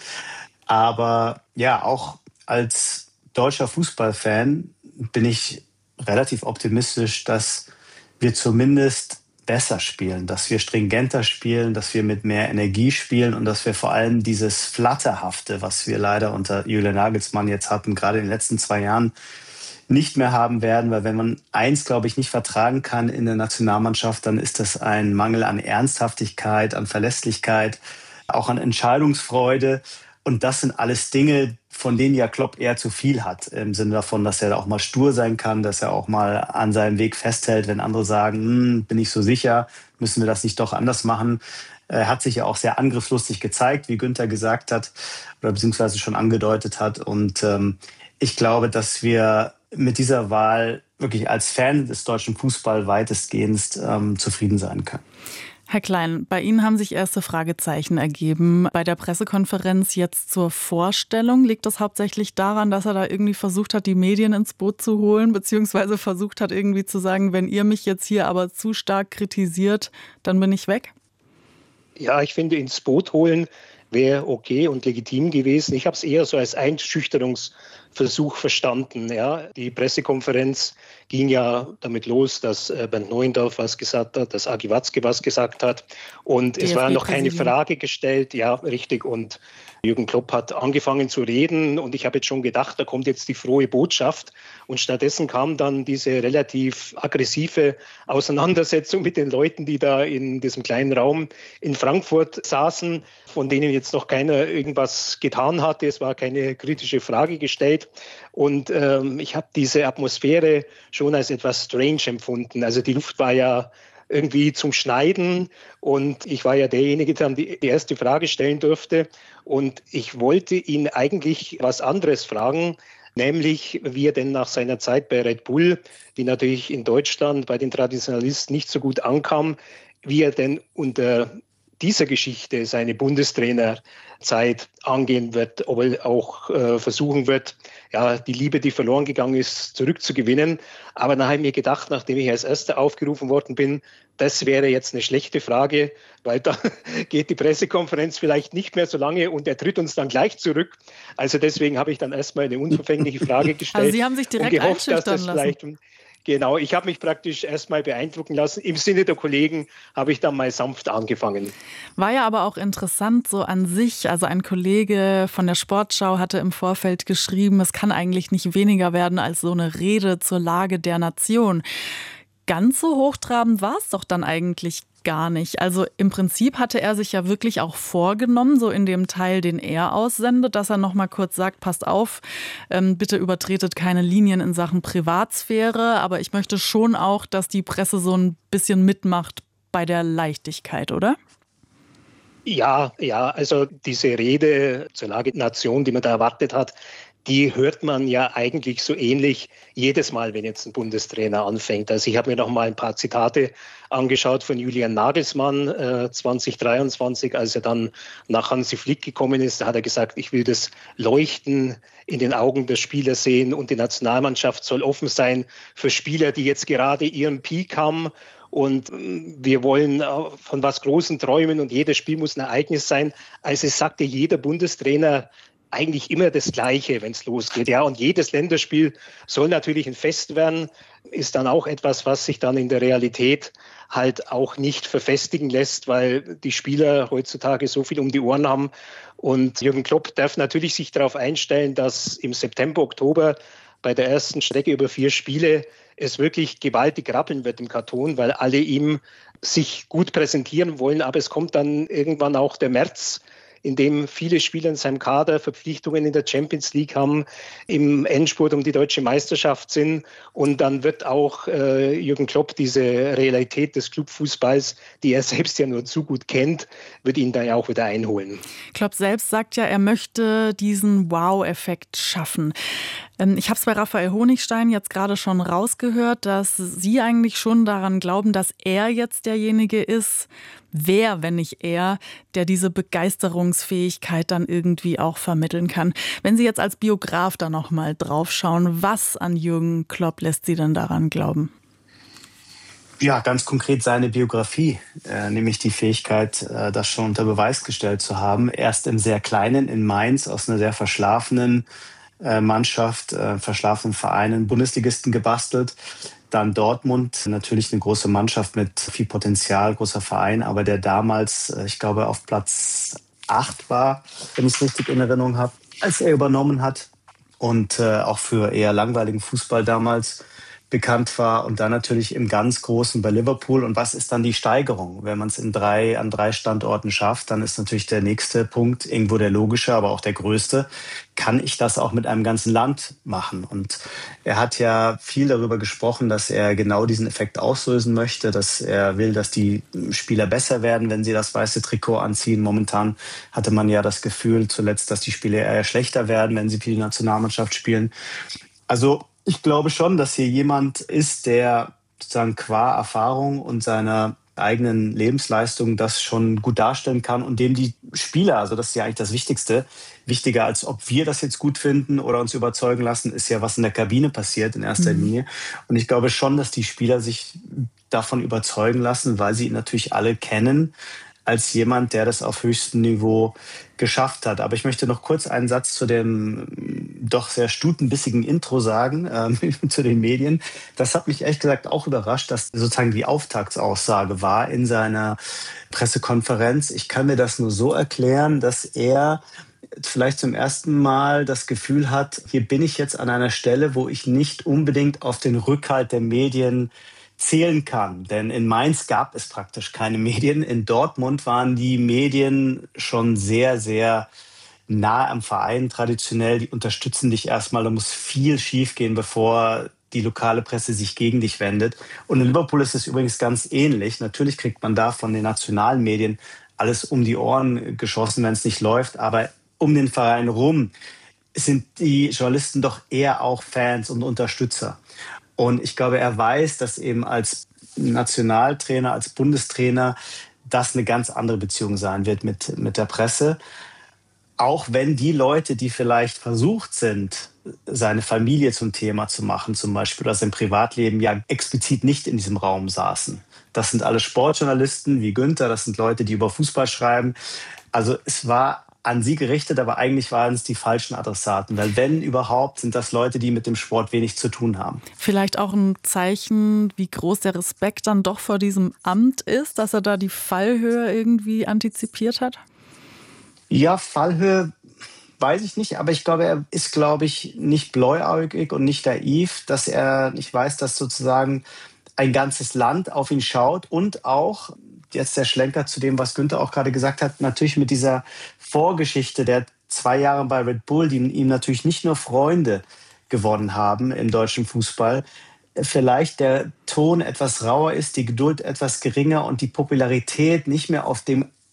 Aber ja, auch als deutscher Fußballfan bin ich relativ optimistisch, dass wir zumindest besser spielen, dass wir stringenter spielen, dass wir mit mehr Energie spielen und dass wir vor allem dieses Flatterhafte, was wir leider unter Julian Nagelsmann jetzt hatten, gerade in den letzten 2 Jahren, nicht mehr haben werden, weil wenn man eins, glaube ich, nicht vertragen kann in der Nationalmannschaft, dann ist das ein Mangel an Ernsthaftigkeit, an Verlässlichkeit, auch an Entscheidungsfreude. Und das sind alles Dinge, von denen ja Klopp eher zu viel hat, im Sinne davon, dass er auch mal stur sein kann, dass er auch mal an seinem Weg festhält, wenn andere sagen, bin ich so sicher, müssen wir das nicht doch anders machen. Er hat sich ja auch sehr angriffslustig gezeigt, wie Günther gesagt hat oder beziehungsweise schon angedeutet hat. Und ich glaube, dass wir mit dieser Wahl wirklich als Fan des deutschen Fußballs weitestgehend zufrieden sein können. Herr Klein, bei Ihnen haben sich erste Fragezeichen ergeben. Bei der Pressekonferenz jetzt zur Vorstellung, liegt das hauptsächlich daran, dass er da irgendwie versucht hat, die Medien ins Boot zu holen, beziehungsweise versucht hat, irgendwie zu sagen, wenn ihr mich jetzt hier aber zu stark kritisiert, dann bin ich weg? Ja, ich finde, ins Boot holen wäre okay und legitim gewesen. Ich habe es eher so als Einschüchterungsversuch verstanden. Ja. Die Pressekonferenz ging ja damit los, dass Bernd Neuendorf was gesagt hat, dass Agi Watzke was gesagt hat. Und es war noch keine Frage gestellt. Ja, richtig. Und Jürgen Klopp hat angefangen zu reden und ich habe jetzt schon gedacht, da kommt jetzt die frohe Botschaft. Und stattdessen kam dann diese relativ aggressive Auseinandersetzung mit den Leuten, die da in diesem kleinen Raum in Frankfurt saßen, von denen jetzt noch keiner irgendwas getan hatte. Es war keine kritische Frage gestellt. Und ich habe diese Atmosphäre schon als etwas strange empfunden. Also die Luft war ja irgendwie zum Schneiden und ich war ja derjenige, der die erste Frage stellen durfte und ich wollte ihn eigentlich was anderes fragen, nämlich wie er denn nach seiner Zeit bei Red Bull, die natürlich in Deutschland bei den Traditionalisten nicht so gut ankam, wie er denn unter dieser Geschichte seine Bundestrainerzeit angehen wird, ob er auch versuchen wird, ja, die Liebe, die verloren gegangen ist, zurückzugewinnen. Aber dann habe ich mir gedacht, nachdem ich als Erster aufgerufen worden bin, das wäre jetzt eine schlechte Frage, weil da geht die Pressekonferenz vielleicht nicht mehr so lange und er tritt uns dann gleich zurück. Also deswegen habe ich dann erstmal eine unverfängliche Frage gestellt. Also Sie haben sich direkt und gehofft, dass das lassen. Genau, ich habe mich praktisch erstmal beeindrucken lassen. Im Sinne der Kollegen habe ich dann mal sanft angefangen. War ja aber auch interessant so an sich. Also ein Kollege von der Sportschau hatte im Vorfeld geschrieben, es kann eigentlich nicht weniger werden als so eine Rede zur Lage der Nation. Ganz so hochtrabend war es doch dann eigentlich gar nicht. Also im Prinzip hatte er sich ja wirklich auch vorgenommen, so in dem Teil, den er aussendet, dass er noch mal kurz sagt, passt auf, bitte übertretet keine Linien in Sachen Privatsphäre. Aber ich möchte schon auch, dass die Presse so ein bisschen mitmacht bei der Leichtigkeit, oder? Ja, also diese Rede zur Lage der Nation, die man da erwartet hat, die hört man ja eigentlich so ähnlich jedes Mal, wenn jetzt ein Bundestrainer anfängt. Also ich habe mir noch mal ein paar Zitate angeschaut von Julian Nagelsmann 2023, als er dann nach Hansi Flick gekommen ist. Da hat er gesagt, ich will das Leuchten in den Augen der Spieler sehen und die Nationalmannschaft soll offen sein für Spieler, die jetzt gerade ihren Peak haben. Und wir wollen von was Großen träumen und jedes Spiel muss ein Ereignis sein. Also es sagte jeder Bundestrainer eigentlich immer das Gleiche, wenn es losgeht. Ja, und jedes Länderspiel soll natürlich ein Fest werden, ist dann auch etwas, was sich dann in der Realität halt auch nicht verfestigen lässt, weil die Spieler heutzutage so viel um die Ohren haben. Und Jürgen Klopp darf natürlich sich darauf einstellen, dass im September, Oktober bei der ersten Strecke über 4 Spiele es wirklich gewaltig rappeln wird im Karton, weil alle ihm sich gut präsentieren wollen. Aber es kommt dann irgendwann auch der März, in dem viele Spieler in seinem Kader Verpflichtungen in der Champions League haben, im Endspurt um die deutsche Meisterschaft sind. Und dann wird auch Jürgen Klopp diese Realität des Clubfußballs, die er selbst ja nur zu gut kennt, wird ihn da ja auch wieder einholen. Klopp selbst sagt ja, er möchte diesen Wow-Effekt schaffen. Ich habe es bei Raphael Honigstein jetzt gerade schon rausgehört, dass Sie eigentlich schon daran glauben, dass er jetzt derjenige ist, wer, wenn nicht er, der diese Begeisterungsfähigkeit dann irgendwie auch vermitteln kann. Wenn Sie jetzt als Biograf da nochmal drauf schauen, was an Jürgen Klopp lässt Sie denn daran glauben? Ja, ganz konkret seine Biografie, nämlich die Fähigkeit, das schon unter Beweis gestellt zu haben. Erst im sehr Kleinen in Mainz aus einer sehr verschlafenen Mannschaft, verschlafenen Vereinen, Bundesligisten gebastelt. Dann Dortmund, natürlich eine große Mannschaft mit viel Potenzial, großer Verein, aber der damals, ich glaube, auf Platz 8 war, wenn ich es richtig in Erinnerung habe, als er übernommen hat und auch für eher langweiligen Fußball damals bekannt war und dann natürlich im ganz Großen bei Liverpool. Und was ist dann die Steigerung? Wenn man es an 3 Standorten schafft, dann ist natürlich der nächste Punkt irgendwo der logische, aber auch der größte. Kann ich das auch mit einem ganzen Land machen? Und er hat ja viel darüber gesprochen, dass er genau diesen Effekt auslösen möchte, dass er will, dass die Spieler besser werden, wenn sie das weiße Trikot anziehen. Momentan hatte man ja das Gefühl zuletzt, dass die Spieler eher schlechter werden, wenn sie für die Nationalmannschaft spielen. Also ich glaube schon, dass hier jemand ist, der sozusagen qua Erfahrung und seiner eigenen Lebensleistung das schon gut darstellen kann und dem die Spieler, also das ist ja eigentlich das Wichtigste, wichtiger als ob wir das jetzt gut finden oder uns überzeugen lassen, ist ja, was in der Kabine passiert in erster Linie. Und ich glaube schon, dass die Spieler sich davon überzeugen lassen, weil sie ihn natürlich alle kennen als jemand, der das auf höchstem Niveau geschafft hat. Aber ich möchte noch kurz einen Satz zu dem doch sehr stutenbissigen Intro sagen, zu den Medien. Das hat mich ehrlich gesagt auch überrascht, dass sozusagen die Auftaktsaussage war in seiner Pressekonferenz. Ich kann mir das nur so erklären, dass er vielleicht zum ersten Mal das Gefühl hat, hier bin ich jetzt an einer Stelle, wo ich nicht unbedingt auf den Rückhalt der Medien zählen kann. Denn in Mainz gab es praktisch keine Medien. In Dortmund waren die Medien schon sehr, sehr nah am Verein traditionell. Die unterstützen dich erstmal. Da muss viel schiefgehen, bevor die lokale Presse sich gegen dich wendet. Und in Liverpool ist es übrigens ganz ähnlich. Natürlich kriegt man da von den nationalen Medien alles um die Ohren geschossen, wenn es nicht läuft. Aber um den Verein rum sind die Journalisten doch eher auch Fans und Unterstützer. Und ich glaube, er weiß, dass eben als Nationaltrainer, als Bundestrainer das eine ganz andere Beziehung sein wird mit der Presse. Auch wenn die Leute, die vielleicht versucht sind, seine Familie zum Thema zu machen, zum Beispiel, oder sein Privatleben, ja explizit nicht in diesem Raum saßen. Das sind alle Sportjournalisten wie Günther, das sind Leute, die über Fußball schreiben. Also es war an sie gerichtet, aber eigentlich waren es die falschen Adressaten. Weil wenn überhaupt, sind das Leute, die mit dem Sport wenig zu tun haben. Vielleicht auch ein Zeichen, wie groß der Respekt dann doch vor diesem Amt ist, dass er da die Fallhöhe irgendwie antizipiert hat? Ja, Fallhöhe weiß ich nicht, aber ich glaube, er ist, nicht blauäugig und nicht naiv, dass er nicht weiß, dass sozusagen ein ganzes Land auf ihn schaut und auch jetzt der Schlenker zu dem, was Günther auch gerade gesagt hat, natürlich mit dieser Vorgeschichte der 2 Jahre bei Red Bull, die ihm natürlich nicht nur Freunde gewonnen haben im deutschen Fußball, vielleicht der Ton etwas rauer ist, die Geduld etwas geringer und die Popularität nicht mehr auf dem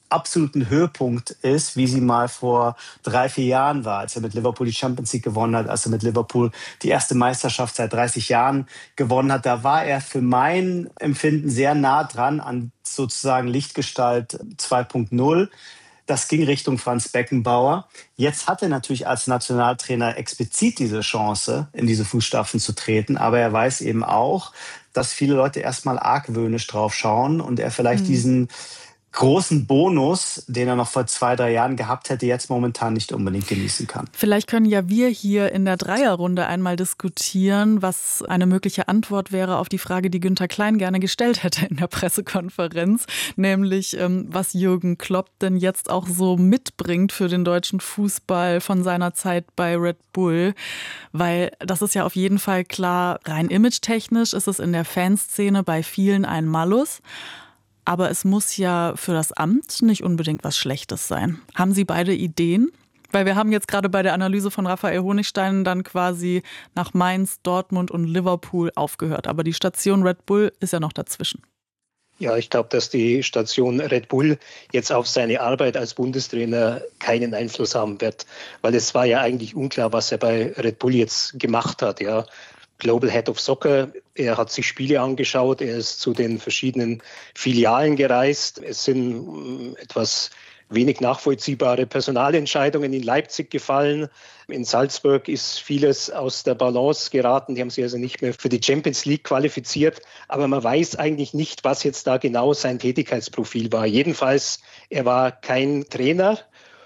absoluten Höhepunkt ist, wie sie mal vor 3-4 Jahren war, als er mit Liverpool die Champions League gewonnen hat, als er mit Liverpool die erste Meisterschaft seit 30 Jahren gewonnen hat. Da war er für mein Empfinden sehr nah dran an sozusagen Lichtgestalt 2.0. Das ging Richtung Franz Beckenbauer. Jetzt hat er natürlich als Nationaltrainer explizit diese Chance, in diese Fußstapfen zu treten. Aber er weiß eben auch, dass viele Leute erstmal argwöhnisch drauf schauen und er vielleicht diesen großen Bonus, den er noch vor 2-3 Jahren gehabt hätte, jetzt momentan nicht unbedingt genießen kann. Vielleicht können ja wir hier in der Dreierrunde einmal diskutieren, was eine mögliche Antwort wäre auf die Frage, die Günther Klein gerne gestellt hätte in der Pressekonferenz, nämlich was Jürgen Klopp denn jetzt auch so mitbringt für den deutschen Fußball von seiner Zeit bei Red Bull, weil das ist ja auf jeden Fall klar, rein imagetechnisch ist es in der Fanszene bei vielen ein Malus. Aber es muss ja für das Amt nicht unbedingt was Schlechtes sein. Haben Sie beide Ideen? Weil wir haben jetzt gerade bei der Analyse von Raphael Honigstein dann quasi nach Mainz, Dortmund und Liverpool aufgehört. Aber die Station Red Bull ist ja noch dazwischen. Ja, ich glaube, dass die Station Red Bull jetzt auf seine Arbeit als Bundestrainer keinen Einfluss haben wird. Weil es war ja eigentlich unklar, was er bei Red Bull jetzt gemacht hat. Ja. Global Head of Soccer. Er hat sich Spiele angeschaut, er ist zu den verschiedenen Filialen gereist. Es sind etwas wenig nachvollziehbare Personalentscheidungen in Leipzig gefallen. In Salzburg ist vieles aus der Balance geraten. Die haben sich also nicht mehr für die Champions League qualifiziert. Aber man weiß eigentlich nicht, was jetzt da genau sein Tätigkeitsprofil war. Jedenfalls, er war kein Trainer.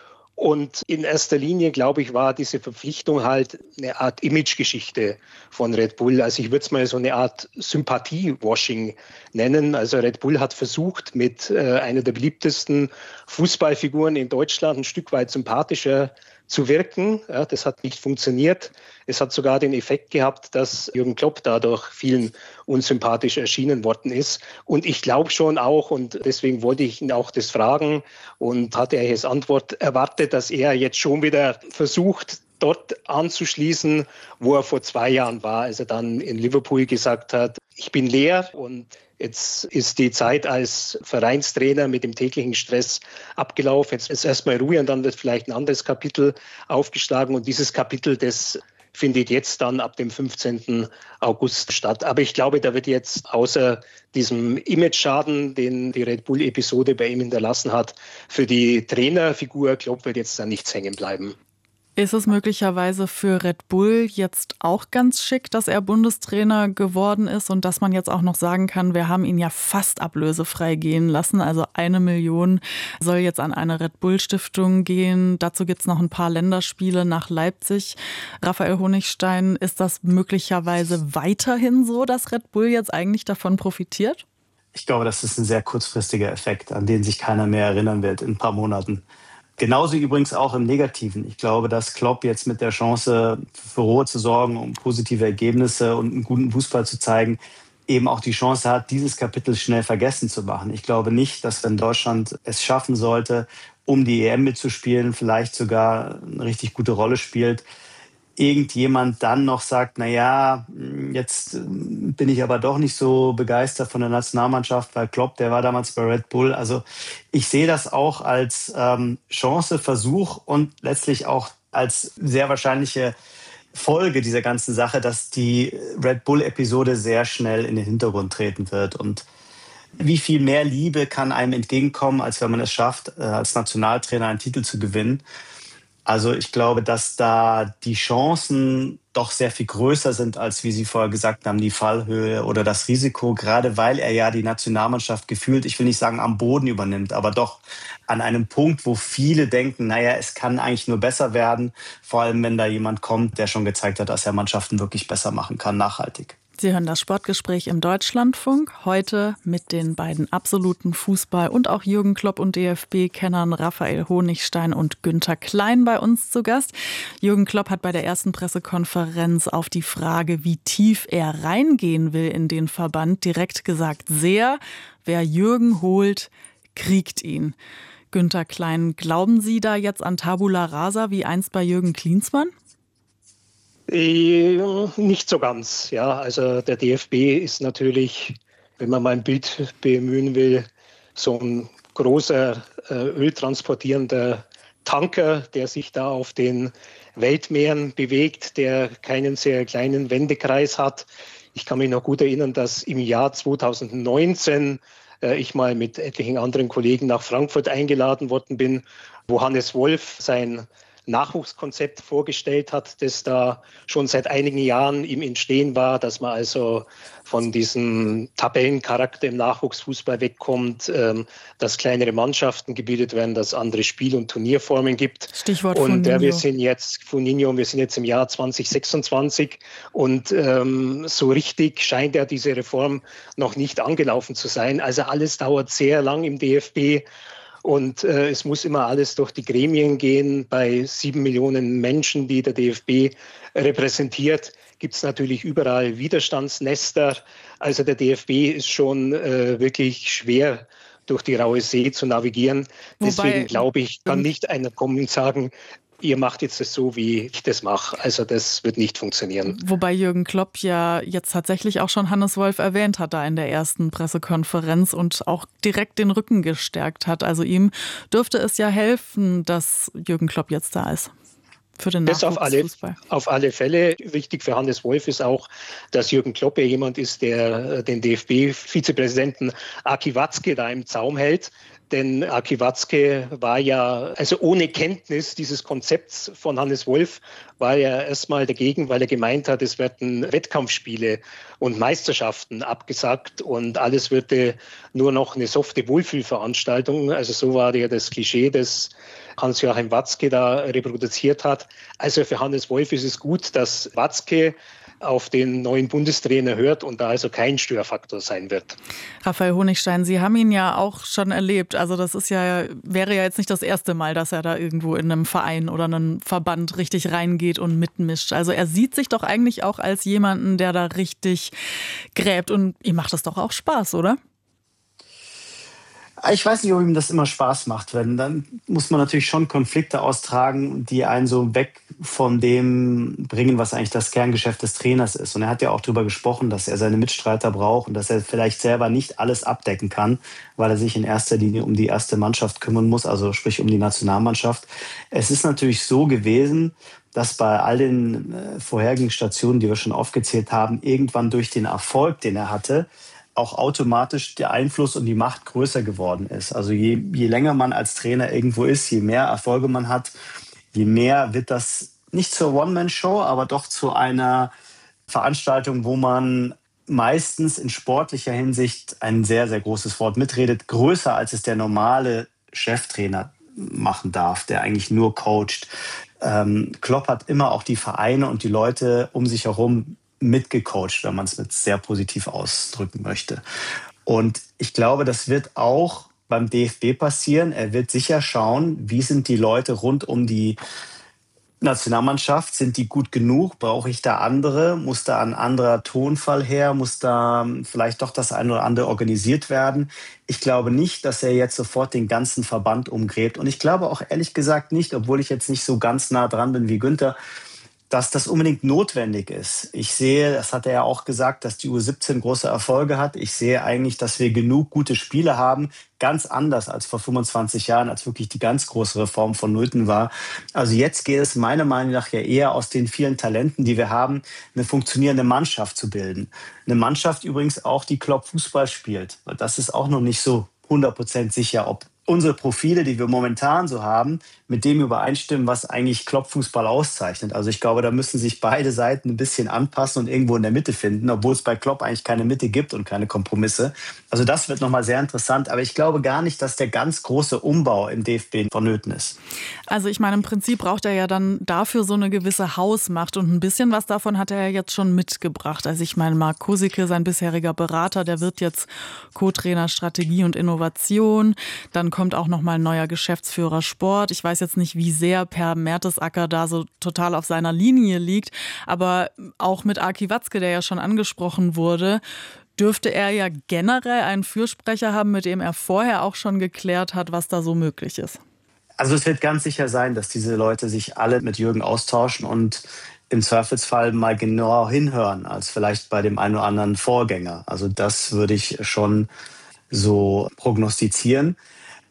Und in erster Linie, glaube ich, war diese Verpflichtung halt eine Art Imagegeschichte von Red Bull. Also ich würde es mal so eine Art Sympathie-Washing nennen. Also Red Bull hat versucht, mit einer der beliebtesten Fußballfiguren in Deutschland ein Stück weit sympathischer zu wirken. Ja, das hat nicht funktioniert. Es hat sogar den Effekt gehabt, dass Jürgen Klopp dadurch vielen unsympathisch erschienen worden ist. Und ich glaube schon auch, und deswegen wollte ich ihn auch das fragen und hatte er als Antwort erwartet, dass er jetzt schon wieder versucht, dort anzuschließen, wo er vor 2 Jahren war, als er dann in Liverpool gesagt hat, ich bin leer und jetzt ist die Zeit als Vereinstrainer mit dem täglichen Stress abgelaufen. Jetzt ist erstmal Ruhe und dann wird vielleicht ein anderes Kapitel aufgeschlagen. Und dieses Kapitel, das findet jetzt dann ab dem 15. August statt. Aber ich glaube, da wird jetzt außer diesem Image-Schaden, den die Red Bull-Episode bei ihm hinterlassen hat, für die Trainerfigur Klopp wird jetzt da nichts hängen bleiben. Ist es möglicherweise für Red Bull jetzt auch ganz schick, dass er Bundestrainer geworden ist und dass man jetzt auch noch sagen kann, wir haben ihn ja fast ablösefrei gehen lassen. Also 1 Million soll jetzt an eine Red Bull Stiftung gehen. Dazu gibt es noch ein paar Länderspiele nach Leipzig. Raphael Honigstein, ist das möglicherweise weiterhin so, dass Red Bull jetzt eigentlich davon profitiert? Ich glaube, das ist ein sehr kurzfristiger Effekt, an den sich keiner mehr erinnern wird in ein paar Monaten. Genauso übrigens auch im Negativen. Ich glaube, dass Klopp jetzt mit der Chance, für Ruhe zu sorgen, um positive Ergebnisse und einen guten Fußball zu zeigen, eben auch die Chance hat, dieses Kapitel schnell vergessen zu machen. Ich glaube nicht, dass wenn Deutschland es schaffen sollte, um die EM mitzuspielen, vielleicht sogar eine richtig gute Rolle spielt, irgendjemand dann noch sagt, naja, jetzt bin ich aber doch nicht so begeistert von der Nationalmannschaft, weil Klopp, der war damals bei Red Bull. Also ich sehe das auch als Chance, Versuch und letztlich auch als sehr wahrscheinliche Folge dieser ganzen Sache, dass die Red Bull-Episode sehr schnell in den Hintergrund treten wird. Und wie viel mehr Liebe kann einem entgegenkommen, als wenn man es schafft, als Nationaltrainer einen Titel zu gewinnen? Also ich glaube, dass da die Chancen doch sehr viel größer sind, als wie Sie vorher gesagt haben, die Fallhöhe oder das Risiko, gerade weil er ja die Nationalmannschaft gefühlt, ich will nicht sagen am Boden übernimmt, aber doch an einem Punkt, wo viele denken, naja, es kann eigentlich nur besser werden, vor allem wenn da jemand kommt, der schon gezeigt hat, dass er Mannschaften wirklich besser machen kann, nachhaltig. Sie hören das Sportgespräch im Deutschlandfunk, heute mit den beiden absoluten Fußball- und auch Jürgen Klopp und DFB-Kennern Raphael Honigstein und Günther Klein bei uns zu Gast. Jürgen Klopp hat bei der ersten Pressekonferenz auf die Frage, wie tief er reingehen will in den Verband, direkt gesagt, sehr. Wer Jürgen holt, kriegt ihn. Günther Klein, glauben Sie da jetzt an Tabula Rasa wie einst bei Jürgen Klinsmann? Nicht so ganz. Ja, also der DFB ist natürlich, wenn man mal ein Bild bemühen will, so ein großer öltransportierender Tanker, der sich da auf den Weltmeeren bewegt, der keinen sehr kleinen Wendekreis hat. Ich kann mich noch gut erinnern, dass im Jahr 2019 ich mal mit etlichen anderen Kollegen nach Frankfurt eingeladen worden bin, wo Hannes Wolf sein Nachwuchskonzept vorgestellt hat, das da schon seit einigen Jahren im Entstehen war, dass man also von diesem Tabellencharakter im Nachwuchsfußball wegkommt, dass kleinere Mannschaften gebildet werden, dass andere Spiel- und Turnierformen gibt. Stichwort und Funinho. wir sind jetzt im Jahr 2026 und so richtig scheint ja diese Reform noch nicht angelaufen zu sein. Also alles dauert sehr lang im DFB. Und es muss immer alles durch die Gremien gehen. Bei 7 Millionen Menschen, die der DFB repräsentiert, gibt es natürlich überall Widerstandsnester. Also der DFB ist schon wirklich schwer durch die raue See zu navigieren. Deswegen glaube ich, kann nicht einer kommen und sagen, ihr macht jetzt das so, wie ich das mache. Also das wird nicht funktionieren. Wobei Jürgen Klopp ja jetzt tatsächlich auch schon Hannes Wolf erwähnt hat da in der ersten Pressekonferenz und auch direkt den Rücken gestärkt hat. Also ihm dürfte es ja helfen, dass Jürgen Klopp jetzt da ist. Für den Nachwuchsfußball. Auf alle Fälle. Wichtig für Hannes Wolf ist auch, dass Jürgen Klopp ja jemand ist, der den DFB-Vizepräsidenten Aki Watzke da im Zaum hält. Denn Aki Watzke war ja, also ohne Kenntnis dieses Konzepts von Hannes Wolf, war er erstmal dagegen, weil er gemeint hat, es werden Wettkampfspiele und Meisterschaften abgesagt und alles würde nur noch eine softe Wohlfühlveranstaltung. Also so war ja das Klischee, das Hans-Joachim Watzke da reproduziert hat. Also für Hannes Wolf ist es gut, dass Watzke auf den neuen Bundestrainer hört und da also kein Störfaktor sein wird. Raphael Honigstein, Sie haben ihn ja auch schon erlebt. Also das wäre ja jetzt nicht das erste Mal, dass er da irgendwo in einem Verein oder einem Verband richtig reingeht und mitmischt. Also er sieht sich doch eigentlich auch als jemanden, der da richtig gräbt. Und ihm macht das doch auch Spaß, oder? Ich weiß nicht, ob ihm das immer Spaß macht, weil dann muss man natürlich schon Konflikte austragen, die einen so weg von dem bringen, was eigentlich das Kerngeschäft des Trainers ist. Und er hat ja auch darüber gesprochen, dass er seine Mitstreiter braucht und dass er vielleicht selber nicht alles abdecken kann, weil er sich in erster Linie um die erste Mannschaft kümmern muss, also sprich um die Nationalmannschaft. Es ist natürlich so gewesen, dass bei all den vorherigen Stationen, die wir schon aufgezählt haben, irgendwann durch den Erfolg, den er hatte, auch automatisch der Einfluss und die Macht größer geworden ist. Also je länger man als Trainer irgendwo ist, je mehr Erfolge man hat, je mehr wird das nicht zur One-Man-Show, aber doch zu einer Veranstaltung, wo man meistens in sportlicher Hinsicht ein sehr, sehr großes Wort mitredet, größer als es der normale Cheftrainer machen darf, der eigentlich nur coacht. Klopp hat immer auch die Vereine und die Leute um sich herum mitgecoacht, wenn man es mit sehr positiv ausdrücken möchte. Und ich glaube, das wird auch beim DFB passieren. Er wird sicher schauen, wie sind die Leute rund um die Nationalmannschaft, sind die gut genug? Brauche ich da andere? Muss da ein anderer Tonfall her? Muss da vielleicht doch das eine oder andere organisiert werden? Ich glaube nicht, dass er jetzt sofort den ganzen Verband umgräbt. Und ich glaube auch ehrlich gesagt nicht, obwohl ich jetzt nicht so ganz nah dran bin wie Günther, dass das unbedingt notwendig ist. Ich sehe, das hat er ja auch gesagt, dass die U17 große Erfolge hat. Ich sehe eigentlich, dass wir genug gute Spiele haben, ganz anders als vor 25 Jahren, als wirklich die ganz große Reform vonnöten war. Also jetzt geht es meiner Meinung nach ja eher aus den vielen Talenten, die wir haben, eine funktionierende Mannschaft zu bilden. Eine Mannschaft übrigens auch, die Klopp Fußball spielt. Das ist auch noch nicht so 100% sicher, ob unsere Profile, die wir momentan so haben, mit dem übereinstimmen, was eigentlich Klopp-Fußball auszeichnet. Also ich glaube, da müssen sich beide Seiten ein bisschen anpassen und irgendwo in der Mitte finden, obwohl es bei Klopp eigentlich keine Mitte gibt und keine Kompromisse. Also das wird nochmal sehr interessant. Aber ich glaube gar nicht, dass der ganz große Umbau im DFB vonnöten ist. Also ich meine, im Prinzip braucht er ja dann dafür so eine gewisse Hausmacht. Und ein bisschen was davon hat er ja jetzt schon mitgebracht. Also ich meine, Marc Kosicke, sein bisheriger Berater, der wird jetzt Co-Trainer Strategie und Innovation. Dann kommt auch nochmal ein neuer Geschäftsführer Sport. Ich weiß jetzt nicht, wie sehr Per Mertesacker da so total auf seiner Linie liegt, aber auch mit Aki Watzke, der ja schon angesprochen wurde, dürfte er ja generell einen Fürsprecher haben, mit dem er vorher auch schon geklärt hat, was da so möglich ist. Also es wird ganz sicher sein, dass diese Leute sich alle mit Jürgen austauschen und im Zweifelsfall mal genauer hinhören, als vielleicht bei dem einen oder anderen Vorgänger. Also das würde ich schon so prognostizieren.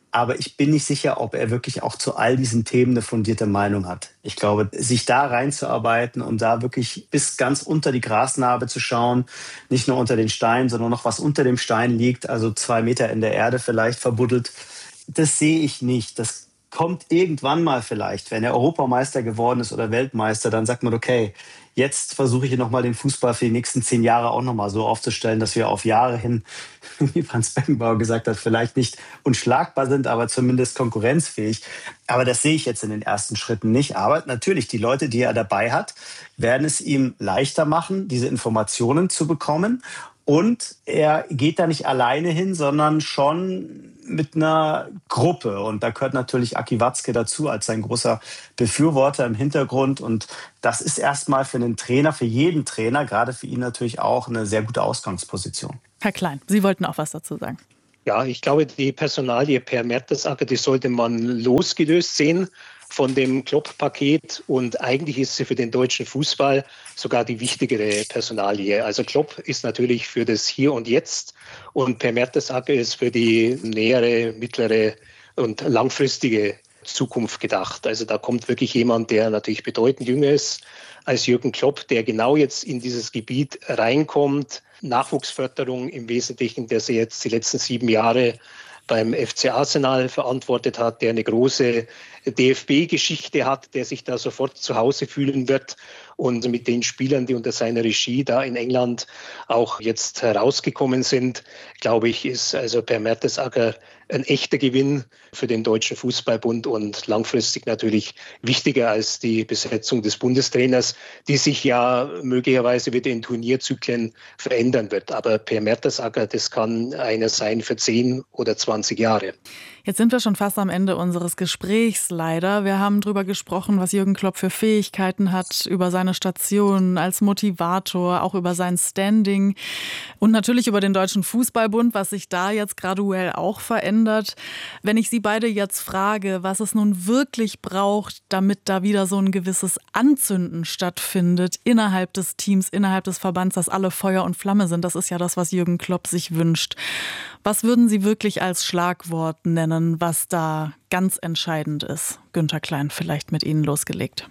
Aber ich bin nicht sicher, ob er wirklich auch zu all diesen Themen eine fundierte Meinung hat. Ich glaube, sich da reinzuarbeiten und da wirklich bis ganz unter die Grasnarbe zu schauen, nicht nur unter den Stein, sondern noch was unter dem Stein liegt, also 2 Meter in der Erde vielleicht verbuddelt, das sehe ich nicht. Das kommt irgendwann mal vielleicht, wenn er Europameister geworden ist oder Weltmeister, dann sagt man, okay, jetzt versuche ich nochmal den Fußball für die nächsten 10 Jahre auch nochmal so aufzustellen, dass wir auf Jahre hin, wie Franz Beckenbauer gesagt hat, vielleicht nicht unschlagbar sind, aber zumindest konkurrenzfähig. Aber das sehe ich jetzt in den ersten Schritten nicht. Aber natürlich, die Leute, die er dabei hat, werden es ihm leichter machen, diese Informationen zu bekommen. Und er geht da nicht alleine hin, sondern schon mit einer Gruppe. Und da gehört natürlich Aki Watzke dazu als sein großer Befürworter im Hintergrund. Und das ist erstmal für einen Trainer, für jeden Trainer, gerade für ihn natürlich auch eine sehr gute Ausgangsposition. Herr Klein, Sie wollten auch was dazu sagen. Ja, ich glaube, die Personalie Per Mertesacker, die sollte man losgelöst sehen von dem Klopp-Paket, und eigentlich ist sie für den deutschen Fußball sogar die wichtigere Personalie. Also Klopp ist natürlich für das Hier und Jetzt und Per Mertesacker ist für die nähere, mittlere und langfristige Zukunft gedacht. Also da kommt wirklich jemand, der natürlich bedeutend jünger ist als Jürgen Klopp, der genau jetzt in dieses Gebiet reinkommt. Nachwuchsförderung im Wesentlichen, der sie jetzt die letzten 7 Jahre beim FC Arsenal verantwortet hat, der eine große DFB-Geschichte hat, der sich da sofort zu Hause fühlen wird. Und mit den Spielern, die unter seiner Regie da in England auch jetzt herausgekommen sind, glaube ich, ist also Per Mertesacker ein echter Gewinn für den Deutschen Fußballbund und langfristig natürlich wichtiger als die Besetzung des Bundestrainers, die sich ja möglicherweise wieder in Turnierzyklen verändern wird. Aber Per Mertesacker, das kann einer sein für 10 oder 20 Jahre. Jetzt sind wir schon fast am Ende unseres Gesprächs, leider. Wir haben darüber gesprochen, was Jürgen Klopp für Fähigkeiten hat, über seine Station als Motivator, auch über sein Standing und natürlich über den Deutschen Fußballbund, was sich da jetzt graduell auch verändert. Wenn ich Sie beide jetzt frage, was es nun wirklich braucht, damit da wieder so ein gewisses Anzünden stattfindet innerhalb des Teams, innerhalb des Verbands, dass alle Feuer und Flamme sind, das ist ja das, was Jürgen Klopp sich wünscht. Was würden Sie wirklich als Schlagwort nennen, was da ganz entscheidend ist? Günther Klein, vielleicht mit Ihnen losgelegt.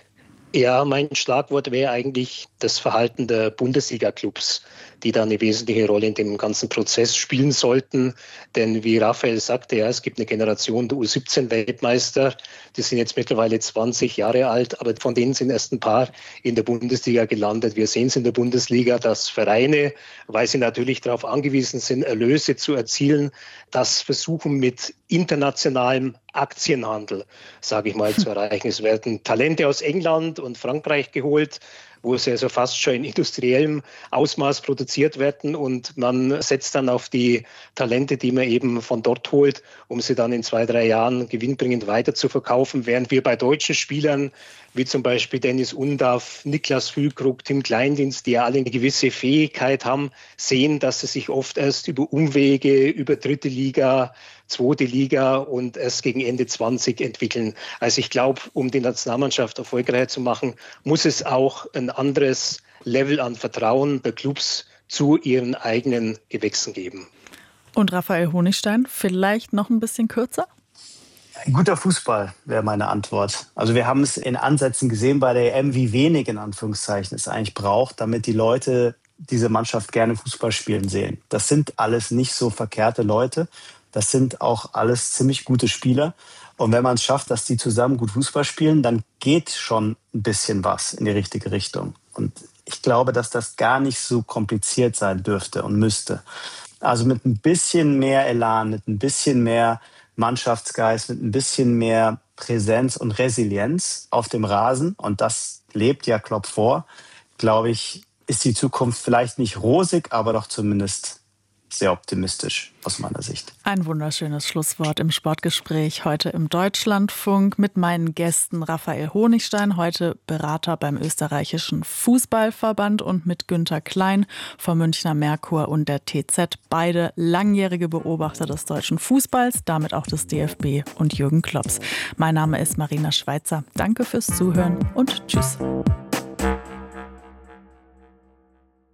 Ja, mein Schlagwort wäre eigentlich das Verhalten der Bundesliga-Clubs, die da eine wesentliche Rolle in dem ganzen Prozess spielen sollten. Denn wie Raphael sagte, ja, es gibt eine Generation der U17-Weltmeister, die sind jetzt mittlerweile 20 Jahre alt, aber von denen sind erst ein paar in der Bundesliga gelandet. Wir sehen es in der Bundesliga, dass Vereine, weil sie natürlich darauf angewiesen sind, Erlöse zu erzielen, das versuchen mit internationalem Aktienhandel, sage ich mal, zu erreichen. Es werden Talente aus England und Frankreich geholt, wo sie also fast schon in industriellem Ausmaß produziert werden, und man setzt dann auf die Talente, die man eben von dort holt, um sie dann in 2-3 Jahren gewinnbringend weiter zu verkaufen, während wir bei deutschen Spielern wie zum Beispiel Dennis Undaff, Niklas Füllkrug, Tim Kleindienst, die ja alle eine gewisse Fähigkeit haben, sehen, dass sie sich oft erst über Umwege, über 3. Liga, 2. Liga und erst gegen Ende 20 entwickeln. Also ich glaube, um die Nationalmannschaft erfolgreich zu machen, muss es auch ein anderes Level an Vertrauen der Clubs zu ihren eigenen Gewächsen geben. Und Raphael Honigstein, vielleicht noch ein bisschen kürzer? Ein guter Fußball wäre meine Antwort. Also wir haben es in Ansätzen gesehen bei der EM, wie wenig in Anführungszeichen es eigentlich braucht, damit die Leute diese Mannschaft gerne Fußball spielen sehen. Das sind alles nicht so verkehrte Leute. Das sind auch alles ziemlich gute Spieler. Und wenn man es schafft, dass die zusammen gut Fußball spielen, dann geht schon ein bisschen was in die richtige Richtung. Und ich glaube, dass das gar nicht so kompliziert sein dürfte und müsste. Also mit ein bisschen mehr Elan, mit ein bisschen mehr Mannschaftsgeist, mit ein bisschen mehr Präsenz und Resilienz auf dem Rasen, und das lebt ja Klopp vor, glaube ich, ist die Zukunft vielleicht nicht rosig, aber doch zumindest sehr optimistisch aus meiner Sicht. Ein wunderschönes Schlusswort im Sportgespräch heute im Deutschlandfunk mit meinen Gästen Raphael Honigstein, heute Berater beim österreichischen Fußballverband, und mit Günther Klein vom Münchner Merkur und der TZ, beide langjährige Beobachter des deutschen Fußballs, damit auch des DFB und Jürgen Klopps. Mein Name ist Marina Schweizer. Danke fürs Zuhören und tschüss.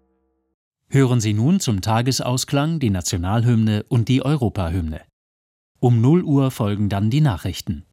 Hören Sie nun zum Tagesausklang die Nationalhymne und die Europahymne. Um 0 Uhr folgen dann die Nachrichten.